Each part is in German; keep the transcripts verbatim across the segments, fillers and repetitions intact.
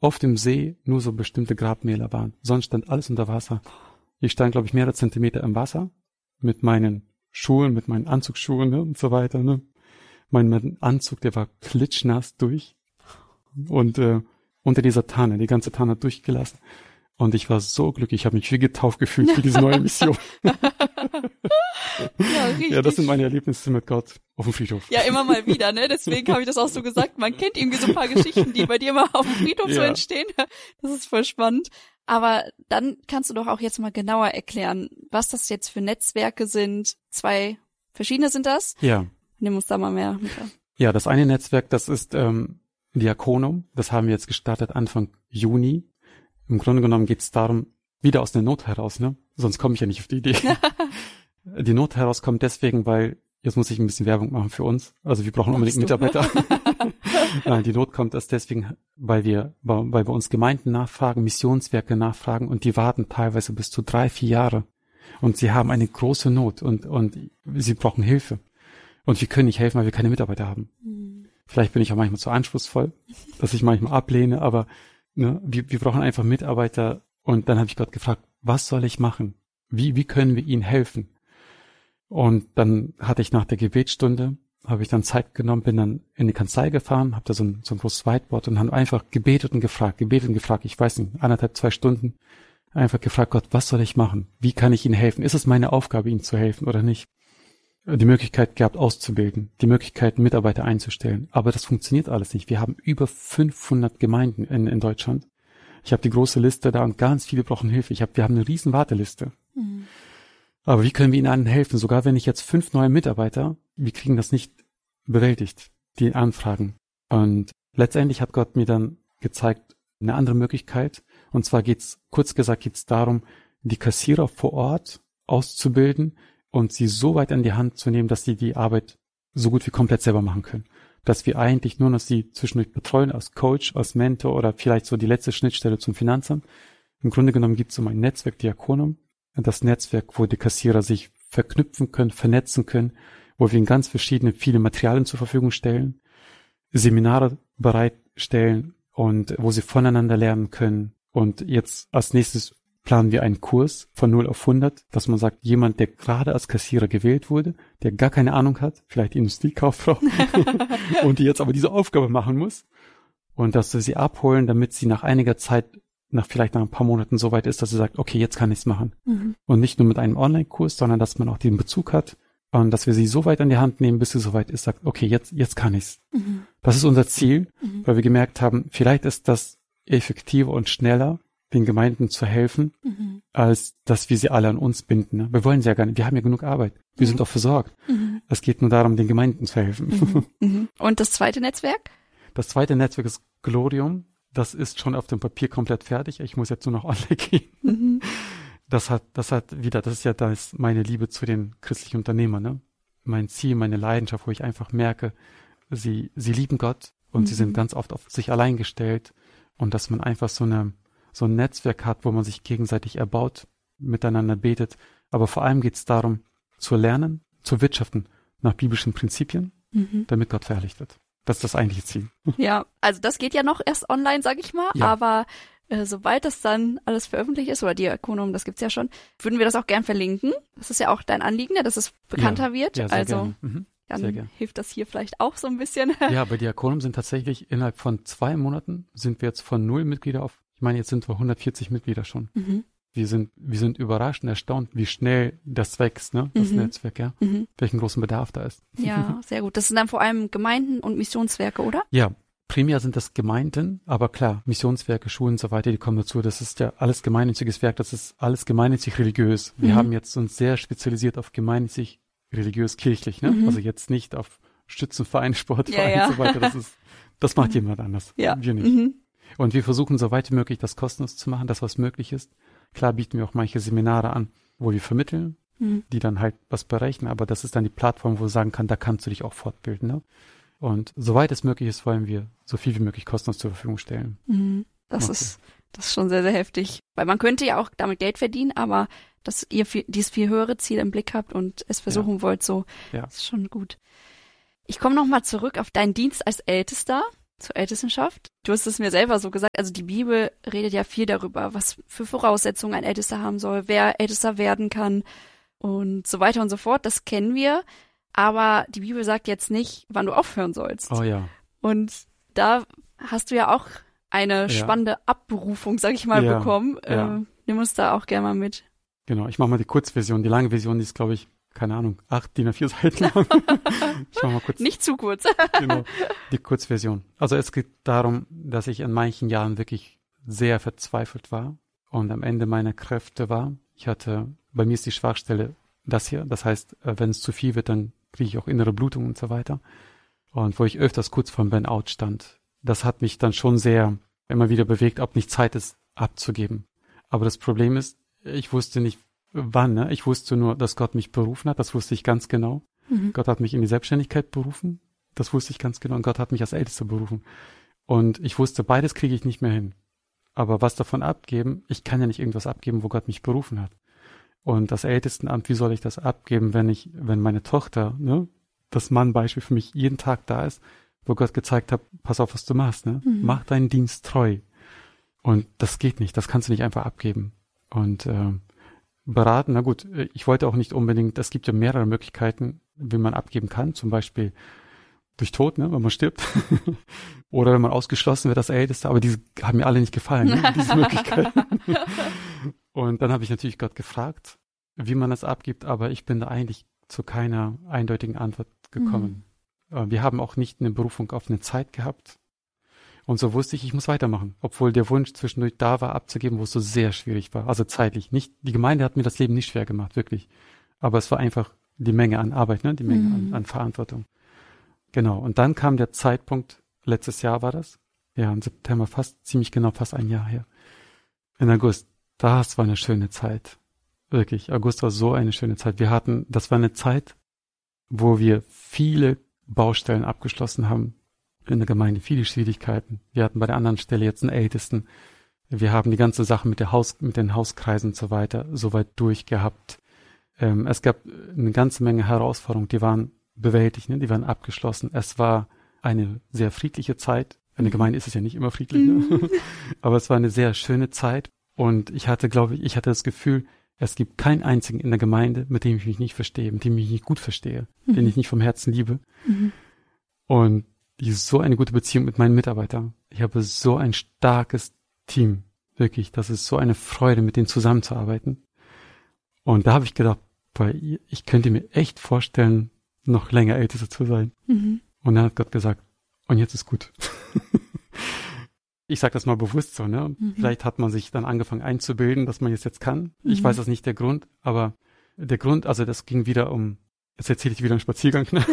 auf dem See nur so bestimmte Grabmäler waren. Sonst stand alles unter Wasser. Ich stand, glaube ich, mehrere Zentimeter im Wasser mit meinen Schuhen, mit meinen Anzugsschuhen, ne, und so weiter. Ne. Mein, mein Anzug, der war klitschnass durch und äh, unter dieser Tanne, die ganze Tanne hat durchgelassen. Und ich war so glücklich, ich habe mich wie getauft gefühlt für diese neue Mission. Ja, richtig. Ja, das sind meine Erlebnisse mit Gott auf dem Friedhof. Ja, immer mal wieder, ne? Deswegen habe ich das auch so gesagt. Man kennt irgendwie so ein paar Geschichten, die bei dir mal auf dem Friedhof ja. so entstehen. Das ist voll spannend. Aber dann kannst du doch auch jetzt mal genauer erklären, was das jetzt für Netzwerke sind. Zwei verschiedene sind das? Ja. Nimm uns da mal mehr mit. Ja, das eine Netzwerk, das ist ähm, Diakonum. Das haben wir jetzt gestartet Anfang Juni. Im Grunde genommen geht es darum, wieder aus der Not heraus, ne? Sonst komme ich ja nicht auf die Idee. Die Not heraus kommt deswegen, weil, jetzt muss ich ein bisschen Werbung machen für uns. Also wir brauchen unbedingt Mitarbeiter. Nein, die Not kommt erst deswegen, weil wir, weil bei uns Gemeinden nachfragen, Missionswerke nachfragen und die warten teilweise bis zu drei, vier Jahre. Und sie haben eine große Not und, und sie brauchen Hilfe. Und wir können nicht helfen, weil wir keine Mitarbeiter haben. Mhm. Vielleicht bin ich auch manchmal zu anspruchsvoll, dass ich manchmal ablehne, aber ne, wir, wir brauchen einfach Mitarbeiter. Und dann habe ich Gott gefragt, was soll ich machen? Wie, wie können wir ihnen helfen? Und dann hatte ich nach der Gebetsstunde, habe ich dann Zeit genommen, bin dann in die Kanzlei gefahren, habe da so ein, so ein großes Whiteboard und habe einfach gebetet und gefragt, gebetet und gefragt, ich weiß nicht, anderthalb, zwei Stunden, einfach gefragt, Gott, was soll ich machen? Wie kann ich ihnen helfen? Ist es meine Aufgabe, ihnen zu helfen oder nicht? Die Möglichkeit gehabt, auszubilden, die Möglichkeit, Mitarbeiter einzustellen. Aber das funktioniert alles nicht. Wir haben über fünfhundert Gemeinden in, in Deutschland. Ich habe die große Liste da und ganz viele brauchen Hilfe. Ich hab, wir haben eine riesen Warteliste. Mhm. Aber wie können wir ihnen allen helfen? Sogar wenn ich jetzt fünf neue Mitarbeiter, wir kriegen das nicht bewältigt, die Anfragen. Und letztendlich hat Gott mir dann gezeigt, eine andere Möglichkeit. Und zwar geht's, kurz gesagt, geht's darum, die Kassierer vor Ort auszubilden und sie so weit an die Hand zu nehmen, dass sie die Arbeit so gut wie komplett selber machen können. Dass wir eigentlich nur noch sie zwischendurch betreuen, als Coach, als Mentor oder vielleicht so die letzte Schnittstelle zum Finanzamt. Im Grunde genommen gibt es so ein Netzwerk Diakonum, das Netzwerk, wo die Kassierer sich verknüpfen können, vernetzen können, wo wir ihnen ganz verschiedene, viele Materialien zur Verfügung stellen, Seminare bereitstellen und wo sie voneinander lernen können. Und jetzt als nächstes planen wir einen Kurs von null auf hundert, dass man sagt, jemand, der gerade als Kassierer gewählt wurde, der gar keine Ahnung hat, vielleicht Industriekauffrau, und die jetzt aber diese Aufgabe machen muss, und dass wir sie abholen, damit sie nach einiger Zeit, nach vielleicht nach ein paar Monaten so weit ist, dass sie sagt, okay, jetzt kann ich es machen. Mhm. Und nicht nur mit einem Online-Kurs, sondern dass man auch den Bezug hat und dass wir sie so weit an die Hand nehmen, bis sie so weit ist, sagt, okay, jetzt jetzt kann ich's. Mhm. Das ist unser Ziel, mhm. weil wir gemerkt haben, vielleicht ist das effektiver und schneller, den Gemeinden zu helfen, mhm. als dass wir sie alle an uns binden. Ne? Wir wollen sie ja gar nicht, wir haben ja genug Arbeit. Wir mhm. sind auch versorgt. Mhm. Es geht nur darum, den Gemeinden zu helfen. Mhm. Mhm. Und das zweite Netzwerk? Das zweite Netzwerk ist Glorium. Das ist schon auf dem Papier komplett fertig. Ich muss jetzt nur noch online gehen. Mhm. Das hat, das hat wieder, das ist ja das meine Liebe zu den christlichen Unternehmern, ne? Mein Ziel, meine Leidenschaft, wo ich einfach merke, sie, sie lieben Gott und mhm. sie sind ganz oft auf sich allein gestellt und dass man einfach so eine, so ein Netzwerk hat, wo man sich gegenseitig erbaut, miteinander betet. Aber vor allem geht es darum, zu lernen, zu wirtschaften nach biblischen Prinzipien, mhm. damit Gott verherrlicht wird. Das ist das eigentliche Ziel. Ja, also das geht ja noch erst online, sag ich mal, ja. aber äh, sobald das dann alles veröffentlicht ist, oder Diakonum, das gibt's ja schon, würden wir das auch gern verlinken. Das ist ja auch dein Anliegen, dass es bekannter ja, wird. Ja, sehr also gerne. Mhm, dann sehr gerne. Hilft das hier vielleicht auch so ein bisschen. Ja, bei Diakonum sind tatsächlich innerhalb von zwei Monaten sind wir jetzt von null Mitglieder auf, ich meine, jetzt sind wir hundertvierzig Mitglieder schon. Mhm. Wir sind, wir sind überrascht und erstaunt, wie schnell das wächst, ne, das mhm. Netzwerk, ja, mhm. welchen großen Bedarf da ist. Ja, sehr gut. Das sind dann vor allem Gemeinden und Missionswerke, oder? Ja, primär sind das Gemeinden, aber klar, Missionswerke, Schulen und so weiter, die kommen dazu. Das ist ja alles gemeinnütziges Werk, das ist alles gemeinnützig religiös. Wir mhm. haben jetzt uns sehr spezialisiert auf gemeinnützig religiös kirchlich, ne, mhm. also jetzt nicht auf Stützenverein, Sportverein ja, ja. und so weiter. Das ist, das macht jemand anders. Ja. Wir nicht. Mhm. Und wir versuchen so weit wie möglich das kostenlos zu machen, das was möglich ist. Klar bieten wir auch manche Seminare an, wo wir vermitteln, mhm. die dann halt was berechnen, aber das ist dann die Plattform, wo du sagen kann, da kannst du dich auch fortbilden. Ne? Und soweit es möglich ist, wollen wir so viel wie möglich kostenlos zur Verfügung stellen. Mhm. Das okay. ist das ist schon sehr, sehr heftig. Weil man könnte ja auch damit Geld verdienen, aber dass ihr viel, dieses viel höhere Ziel im Blick habt und es versuchen ja. wollt, so, ja. ist schon gut. Ich komme nochmal zurück auf deinen Dienst als Ältester. zur Ältestenschaft. Du hast es mir selber so gesagt, also die Bibel redet ja viel darüber, was für Voraussetzungen ein Ältester haben soll, wer Ältester werden kann und so weiter und so fort. Das kennen wir, aber die Bibel sagt jetzt nicht, wann du aufhören sollst. Oh ja. Und da hast du ja auch eine ja. spannende Abberufung, sag ich mal, ja. bekommen. Ja. Äh, nimm uns da auch gerne mal mit. Genau, ich mache mal die Kurzversion. Die lange Version, die ist, glaube ich, keine Ahnung, acht D I N A vier Seiten lang. Ich mach mal kurz. Nicht zu kurz. Genau, die Kurzversion. Also es geht darum, dass ich in manchen Jahren wirklich sehr verzweifelt war und am Ende meiner Kräfte war. Ich hatte, bei mir ist die Schwachstelle das hier. Das heißt, wenn es zu viel wird, dann kriege ich auch innere Blutung und so weiter. Und wo ich öfters kurz vorm Burnout stand. Das hat mich dann schon sehr immer wieder bewegt, ob nicht Zeit ist, abzugeben. Aber das Problem ist, ich wusste nicht, wann. Ne? Ich wusste nur, dass Gott mich berufen hat. Das wusste ich ganz genau. Mhm. Gott hat mich in die Selbstständigkeit berufen. Das wusste ich ganz genau. Und Gott hat mich als Ältester berufen. Und ich wusste, beides kriege ich nicht mehr hin. Aber was davon abgeben? Ich kann ja nicht irgendwas abgeben, wo Gott mich berufen hat. Und das Ältestenamt, wie soll ich das abgeben, wenn ich, wenn meine Tochter, ne, das Mannbeispiel für mich jeden Tag da ist, wo Gott gezeigt hat, pass auf, was du machst, ne? Mhm. Mach deinen Dienst treu. Und das geht nicht, das kannst du nicht einfach abgeben. Und äh, beraten, na gut, ich wollte auch nicht unbedingt, es gibt ja mehrere Möglichkeiten, wie man abgeben kann, zum Beispiel durch Tod, ne, wenn man stirbt, oder wenn man ausgeschlossen wird als Ältester, aber diese haben mir alle nicht gefallen, ne, diese Möglichkeiten. Und dann habe ich natürlich Gott gefragt, wie man das abgibt, aber ich bin da eigentlich zu keiner eindeutigen Antwort gekommen. Mhm. Wir haben auch nicht eine Berufung auf eine Zeit gehabt. Und so wusste ich, ich muss weitermachen. Obwohl der Wunsch zwischendurch da war, abzugeben, wo es so sehr schwierig war. Also zeitlich. Nicht, die Gemeinde hat mir das Leben nicht schwer gemacht, wirklich. Aber es war einfach die Menge an Arbeit, ne? Die Menge mhm. an, an Verantwortung. Genau. Und dann kam der Zeitpunkt, letztes Jahr war das. Ja, im September fast, ziemlich genau fast ein Jahr her. In August. Das war eine schöne Zeit. Wirklich. August war so eine schöne Zeit. Wir hatten, das war eine Zeit, wo wir viele Baustellen abgeschlossen haben in der Gemeinde, viele Schwierigkeiten. Wir hatten bei der anderen Stelle jetzt einen Ältesten. Wir haben die ganze Sache mit der Haus, mit den Hauskreisen und so weiter soweit durchgehabt. Ähm, es gab eine ganze Menge Herausforderungen, die waren bewältigt, ne? Die waren abgeschlossen. Es war eine sehr friedliche Zeit. Eine Gemeinde ist es ja nicht immer friedlich, ne? Aber es war eine sehr schöne Zeit. Und ich hatte, glaube ich, ich hatte das Gefühl, es gibt keinen einzigen in der Gemeinde, mit dem ich mich nicht verstehe, mit dem ich mich nicht gut verstehe, mhm. den ich nicht vom Herzen liebe. Mhm. Und ich habe so eine gute Beziehung mit meinen Mitarbeitern. Ich habe so ein starkes Team. Wirklich, das ist so eine Freude, mit denen zusammenzuarbeiten. Und da habe ich gedacht, boah, ich könnte mir echt vorstellen, noch länger Ältester zu sein. Mhm. Und dann hat Gott gesagt, und jetzt ist gut. Ich sage das mal bewusst so, ne? Mhm. Vielleicht hat man sich dann angefangen einzubilden, dass man es jetzt kann. Ich mhm. weiß das nicht der Grund, aber der Grund, also das ging wieder um, jetzt erzähle ich wieder einen Spaziergang. Ne?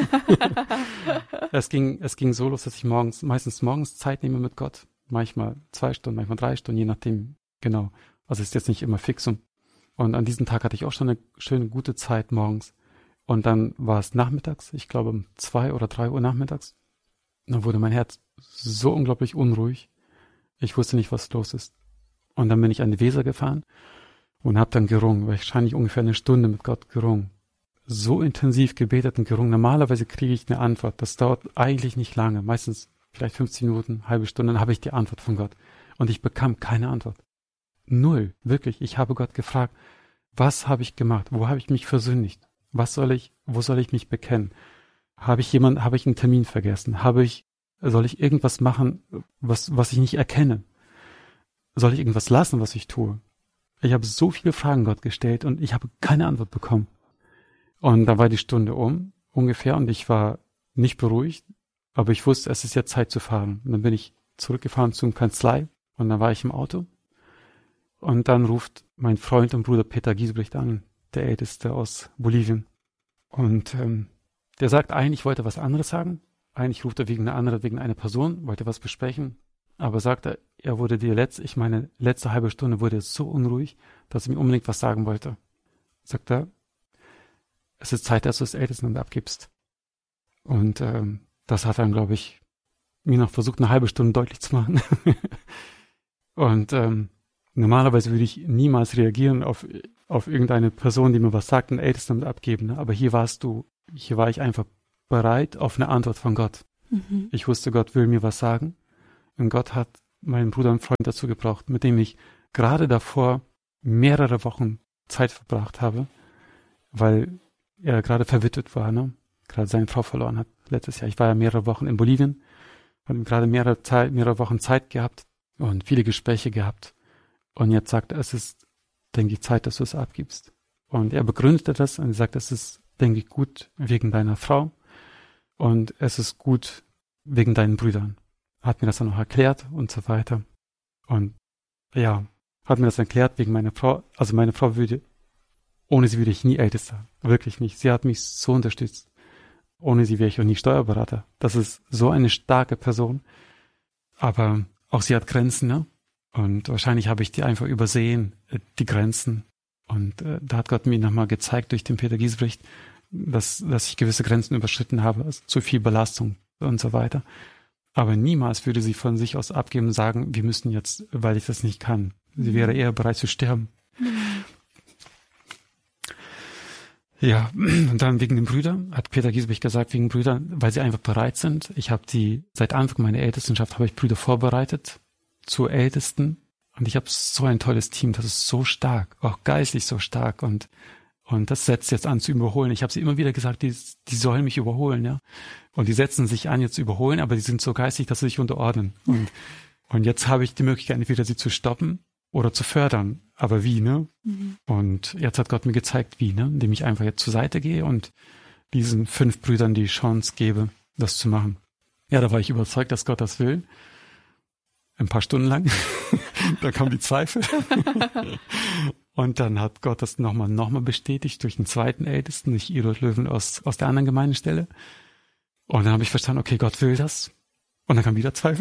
es ging, es ging so los, dass ich morgens, meistens morgens Zeit nehme mit Gott. Manchmal zwei Stunden, manchmal drei Stunden, je nachdem, genau. Also ist jetzt nicht immer fix. Und, und an diesem Tag hatte ich auch schon eine schöne, gute Zeit morgens. Und dann war es nachmittags, ich glaube um zwei oder drei Uhr nachmittags. Dann wurde mein Herz so unglaublich unruhig. Ich wusste nicht, was los ist. Und dann bin ich an die Weser gefahren und habe dann gerungen, wahrscheinlich ungefähr eine Stunde mit Gott gerungen. So intensiv gebetet und gerungen. Normalerweise kriege ich eine Antwort. Das dauert eigentlich nicht lange. Meistens vielleicht fünfzehn Minuten, halbe Stunde, dann habe ich die Antwort von Gott. Und ich bekam keine Antwort. Null. Wirklich. Ich habe Gott gefragt, was habe ich gemacht? Wo habe ich mich versündigt? Was soll ich, wo soll ich mich bekennen? Habe ich jemand, habe ich einen Termin vergessen? Habe ich Soll ich irgendwas machen, was was ich nicht erkenne? Soll ich irgendwas lassen, was ich tue? Ich habe so viele Fragen Gott gestellt und ich habe keine Antwort bekommen. Und da war die Stunde um, ungefähr, und ich war nicht beruhigt, aber ich wusste, es ist jetzt Zeit zu fahren. Und dann bin ich zurückgefahren zum Kanzlei und dann war ich im Auto. Und dann ruft mein Freund und Bruder Peter Giesbrecht an, der Älteste aus Bolivien. Und ähm, der sagt, eigentlich wollte er was anderes sagen. Eigentlich ruft er wegen einer anderen, wegen einer Person, wollte was besprechen, aber sagt er, er wurde die letzte, ich meine, letzte halbe Stunde wurde er so unruhig, dass er mir unbedingt was sagen wollte. Sagt er, es ist Zeit, dass du das Ältestenamt abgibst. Und ähm, das hat dann, glaube ich, mir noch versucht, eine halbe Stunde deutlich zu machen. Und ähm, normalerweise würde ich niemals reagieren auf, auf irgendeine Person, die mir was sagt, ein Ältestenamt abgeben. Ne? Aber hier warst du, hier war ich einfach bereit auf eine Antwort von Gott. Mhm. Ich wusste, Gott will mir was sagen. Und Gott hat meinen Bruder und Freund dazu gebraucht, mit dem ich gerade davor mehrere Wochen Zeit verbracht habe, weil er gerade verwitwet war, ne? Gerade seine Frau verloren hat letztes Jahr. Ich war ja mehrere Wochen in Bolivien, habe gerade mehrere, Zeit, mehrere Wochen Zeit gehabt und viele Gespräche gehabt. Und jetzt sagt er, es ist, denke ich, Zeit, dass du es abgibst. Und er begründete das und sagt, es ist, denke ich, gut wegen deiner Frau und es ist gut wegen deinen Brüdern. Hat mir das dann noch erklärt und so weiter. Und ja, hat mir das erklärt wegen meiner Frau. Also meine Frau würde, ohne sie würde ich nie Ältester. Wirklich nicht. Sie hat mich so unterstützt. Ohne sie wäre ich auch nie Steuerberater. Das ist so eine starke Person. Aber auch sie hat Grenzen, ne? Und wahrscheinlich habe ich die einfach übersehen, die Grenzen. Und äh, da hat Gott mir nochmal gezeigt durch den Peter Giesbrecht, dass, dass ich gewisse Grenzen überschritten habe, also zu viel Belastung und so weiter. Aber niemals würde sie von sich aus abgeben und sagen, wir müssen jetzt, weil ich das nicht kann. Sie wäre eher bereit zu sterben. Mhm. Ja, und dann wegen den Brüdern, hat Peter Giesbrecht gesagt, wegen Brüdern, weil sie einfach bereit sind. Ich habe die, seit Anfang meiner Ältestenschaft habe ich Brüder vorbereitet zu Ältesten. Und ich habe so ein tolles Team, das ist so stark, auch geistlich so stark. Und und das setzt jetzt an zu überholen. Ich habe sie immer wieder gesagt, die, die sollen mich überholen, ja. Und die setzen sich an, jetzt zu überholen, aber die sind so geistig, dass sie sich unterordnen. Und und jetzt habe ich die Möglichkeit, entweder sie zu stoppen oder zu fördern. Aber wie, ne? Mhm. Und jetzt hat Gott mir gezeigt, wie, ne? Indem ich einfach jetzt zur Seite gehe und diesen fünf Brüdern die Chance gebe, das zu machen. Ja, da war ich überzeugt, dass Gott das will. Ein paar Stunden lang. Da kam die Zweifel. Und dann hat Gott das nochmal noch mal bestätigt durch den zweiten Ältesten, durch Irod Löwen aus, aus der anderen Gemeindestelle. Und dann habe ich verstanden, okay, Gott will das. Und dann kam wieder Zweifel.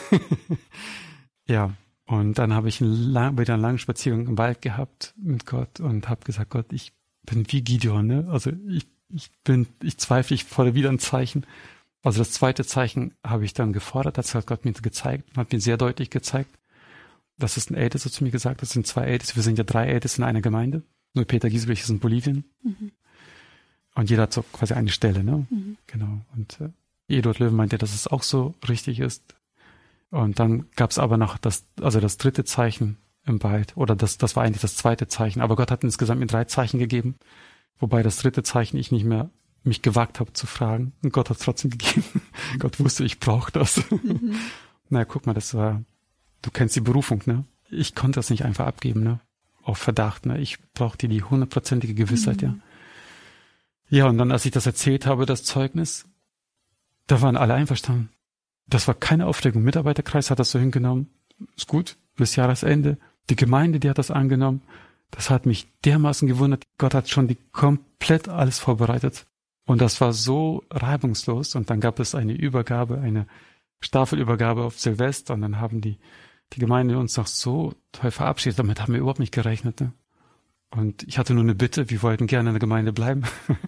Ja, und dann habe ich einen lang, wieder einen langen Spaziergang im Wald gehabt mit Gott und habe gesagt, Gott, ich bin wie Gideon, ne? Also ich, ich bin, ich zweifle, ich fordere wieder ein Zeichen. Also das zweite Zeichen habe ich dann gefordert, das hat Gott mir gezeigt, hat mir sehr deutlich gezeigt. Das ist ein Ältester zu mir gesagt, das sind zwei Älteste, wir sind ja drei Älteste in einer Gemeinde. Nur Peter Giesbrecht ist in Bolivien. Mhm. Und jeder hat so quasi eine Stelle, ne? Mhm. Genau. Und äh, Eduard Löwen meinte, dass es auch so richtig ist. Und dann gab es aber noch das, also das dritte Zeichen im Wald, oder das, das war eigentlich das zweite Zeichen. Aber Gott hat insgesamt mir drei Zeichen gegeben, wobei das dritte Zeichen ich nicht mehr mich gewagt habe zu fragen. Und Gott hat es trotzdem gegeben. Gott wusste, ich brauche das. Mhm. Naja, guck mal, das war, du kennst die Berufung, ne? Ich konnte das nicht einfach abgeben, ne? Auf Verdacht, ne? Ich brauchte die hundertprozentige Gewissheit, mhm. ja. Ja, und dann, als ich das erzählt habe, das Zeugnis, da waren alle einverstanden. Das war keine Aufregung. Mitarbeiterkreis hat das so hingenommen. Ist gut, bis Jahresende. Die Gemeinde, die hat das angenommen. Das hat mich dermaßen gewundert. Gott hat schon die komplett alles vorbereitet. Und das war so reibungslos. Und dann gab es eine Übergabe, eine Staffelübergabe auf Silvester. Und dann haben die, die Gemeinde uns noch so toll verabschiedet. Damit haben wir überhaupt nicht gerechnet, ne? Und ich hatte nur eine Bitte. Wir wollten gerne in der Gemeinde bleiben.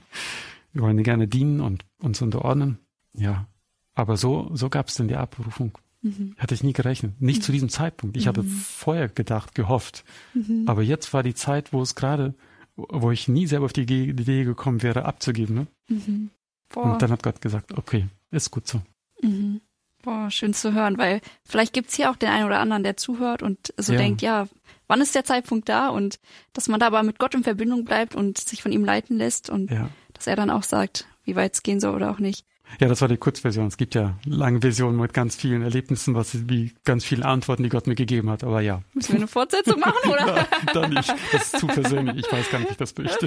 Wir wollten gerne dienen und uns unterordnen. Ja. Aber so, so gab es dann die Abberufung. Mhm. Hatte ich nie gerechnet. Nicht mhm. zu diesem Zeitpunkt. Ich mhm. habe vorher gedacht, gehofft. Mhm. Aber jetzt war die Zeit, wo es gerade, wo ich nie selber auf die Idee gekommen wäre, abzugeben. Ne? Mhm. Und dann hat Gott gesagt, okay, ist gut so. Mhm. Boah, schön zu hören, weil vielleicht gibt's hier auch den einen oder anderen, der zuhört und so ja. denkt, ja, wann ist der Zeitpunkt da? Und dass man da aber mit Gott in Verbindung bleibt und sich von ihm leiten lässt und ja. dass er dann auch sagt, wie weit es gehen soll oder auch nicht. Ja, das war die Kurzversion. Es gibt ja lange Versionen mit ganz vielen Erlebnissen, was wie ganz viele Antworten, die Gott mir gegeben hat. Aber ja. Müssen wir eine Fortsetzung machen, oder? Na, dann nicht. Das ist zu persönlich. Ich weiß gar nicht, wie ich das möchte.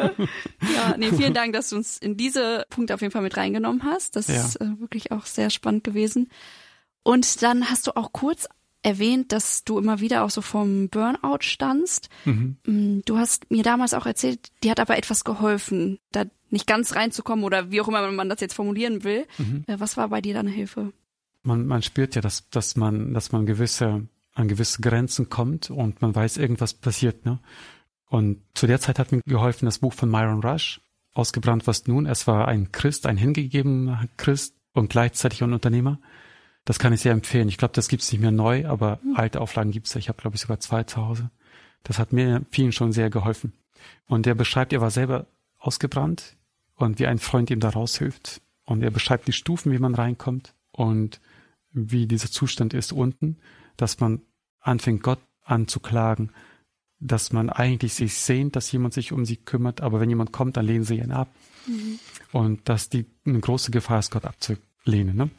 Ja, nee, vielen Dank, dass du uns in diese Punkte auf jeden Fall mit reingenommen hast. Das ja. ist äh, wirklich auch sehr spannend gewesen. Und dann hast du auch kurz erwähnt, dass du immer wieder auch so vom Burnout standst. Mhm. Du hast mir damals auch erzählt, dir hat aber etwas geholfen, da nicht ganz reinzukommen oder wie auch immer man das jetzt formulieren will. Mhm. Was war bei dir deine Hilfe? Man, man spürt ja, dass, dass man, dass man gewisse, an gewisse Grenzen kommt und man weiß, irgendwas passiert, ne? Und zu der Zeit hat mir geholfen das Buch von Myron Rush, Ausgebrannt, was nun? Es war ein Christ, ein hingegebener Christ und gleichzeitig ein Unternehmer. Das kann ich sehr empfehlen. Ich glaube, das gibt's nicht mehr neu, aber mhm. alte Auflagen gibt's ja. Ich habe, glaube ich, sogar zwei zu Hause. Das hat mir vielen schon sehr geholfen. Und der beschreibt, er war selber ausgebrannt und wie ein Freund ihm da raushilft. Und er beschreibt die Stufen, wie man reinkommt und wie dieser Zustand ist unten, dass man anfängt, Gott anzuklagen, dass man eigentlich sich sehnt, dass jemand sich um sie kümmert, aber wenn jemand kommt, dann lehnen sie ihn ab. Mhm. Und dass die eine große Gefahr ist, Gott abzulehnen. Ne?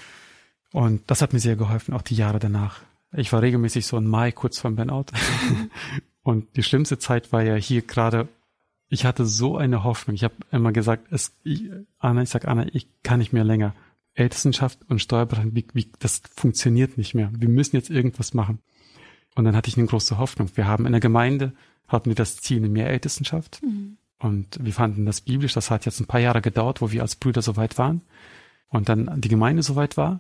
Und das hat mir sehr geholfen, auch die Jahre danach. Ich war regelmäßig so im Mai kurz vorm Burnout. Mhm. Und die schlimmste Zeit war ja hier gerade, ich hatte so eine Hoffnung. Ich habe immer gesagt, es, ich, Anna, ich sag Anna, ich kann nicht mehr länger. Ältestenschaft und Steuerberatung, wie, wie, das funktioniert nicht mehr. Wir müssen jetzt irgendwas machen. Und dann hatte ich eine große Hoffnung. Wir haben in der Gemeinde, hatten wir das Ziel eine Mehrältestenschaft. Mhm. Und wir fanden das biblisch. Das hat jetzt ein paar Jahre gedauert, wo wir als Brüder so weit waren. Und dann die Gemeinde so weit war.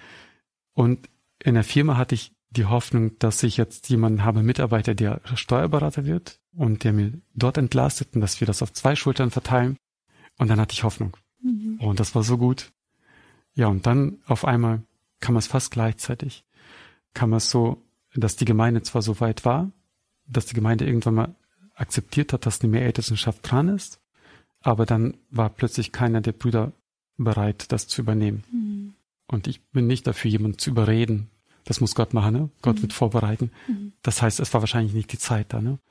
Und in der Firma hatte ich die Hoffnung, dass ich jetzt jemanden habe, Mitarbeiter, der Steuerberater wird und der mir dort entlastet und dass wir das auf zwei Schultern verteilen. Und dann hatte ich Hoffnung. Mhm. Und das war so gut. Ja, und dann auf einmal kam es fast gleichzeitig. Kam es so, dass die Gemeinde zwar so weit war, dass die Gemeinde irgendwann mal akzeptiert hat, dass eine Mehrältestenschaft dran ist, aber dann war plötzlich keiner der Brüder bereit, das zu übernehmen. Mhm. Und ich bin nicht dafür, jemanden zu überreden. Das muss Gott machen, ne? Gott mhm. wird vorbereiten. Mhm. Das heißt, es war wahrscheinlich nicht die Zeit da, ne?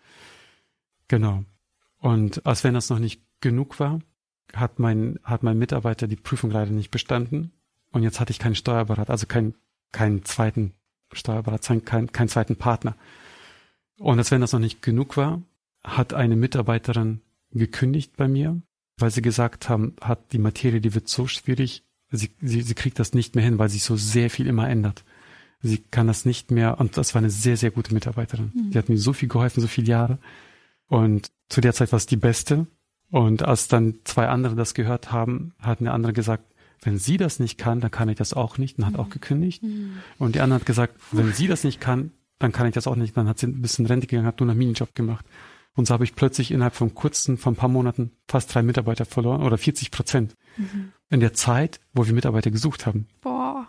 Genau. Und als wenn das noch nicht genug war, hat mein, hat mein Mitarbeiter die Prüfung leider nicht bestanden. Und jetzt hatte ich keinen Steuerberater, also keinen, keinen zweiten Steuerberater, keinen, keinen zweiten Partner. Und als wenn das noch nicht genug war, hat eine Mitarbeiterin gekündigt bei mir, weil sie gesagt haben, hat die Materie, die wird so schwierig, sie, sie, sie kriegt das nicht mehr hin, weil sich so sehr viel immer ändert. Sie kann das nicht mehr, und das war eine sehr, sehr gute Mitarbeiterin. Mhm. Die hat mir so viel geholfen, so viele Jahre. Und zu der Zeit war es die beste. Und als dann zwei andere das gehört haben, hat eine andere gesagt, wenn sie das nicht kann, dann kann ich das auch nicht, und hat mhm. auch gekündigt. Mhm. Und die andere hat gesagt, wenn sie das nicht kann, dann kann ich das auch nicht. Dann hat sie ein bisschen Rente gegangen, hat nur einen Minijob gemacht. Und so habe ich plötzlich innerhalb von kurzen, von ein paar Monaten fast drei Mitarbeiter verloren, oder vierzig Prozent. Mhm. In der Zeit, wo wir Mitarbeiter gesucht haben. Boah.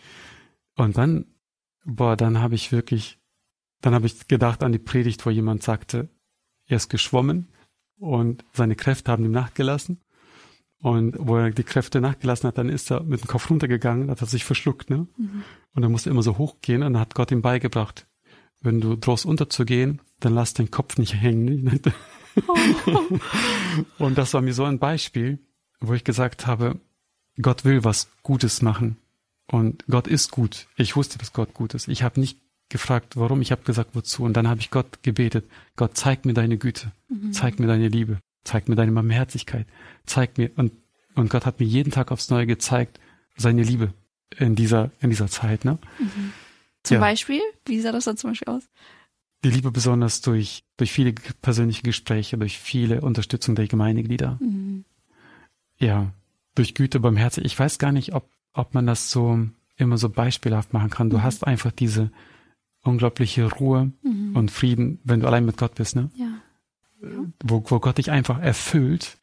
Und dann, boah, dann habe ich wirklich, dann habe ich gedacht an die Predigt, wo jemand sagte, er ist geschwommen und seine Kräfte haben ihm nachgelassen. Und wo er die Kräfte nachgelassen hat, dann ist er mit dem Kopf runtergegangen, hat er sich verschluckt, ne? Mhm. Und er musste immer so hochgehen, und dann hat Gott ihm beigebracht, wenn du drohst unterzugehen, dann lass den Kopf nicht hängen. Oh. Und das war mir so ein Beispiel, wo ich gesagt habe, Gott will was Gutes machen. Und Gott ist gut. Ich wusste, dass Gott gut ist. Ich habe nicht gefragt, warum, ich habe gesagt, wozu. Und dann habe ich Gott gebetet, Gott, zeig mir deine Güte, mhm. zeig mir deine Liebe, zeig mir deine Barmherzigkeit, zeig mir, und, und Gott hat mir jeden Tag aufs Neue gezeigt, seine Liebe in dieser, in dieser Zeit, ne? Mhm. Zum ja. Beispiel? Wie sah das dann zum Beispiel aus? Die Liebe besonders durch, durch viele persönliche Gespräche, durch viele Unterstützung der Gemeindeglieder. Mhm. Ja, durch Güte, Barmherzigkeit. Ich weiß gar nicht, ob, ob man das so immer so beispielhaft machen kann. Du mhm. hast einfach diese unglaubliche Ruhe mhm. und Frieden, wenn du allein mit Gott bist, ne? Ja. Ja. Wo, wo Gott dich einfach erfüllt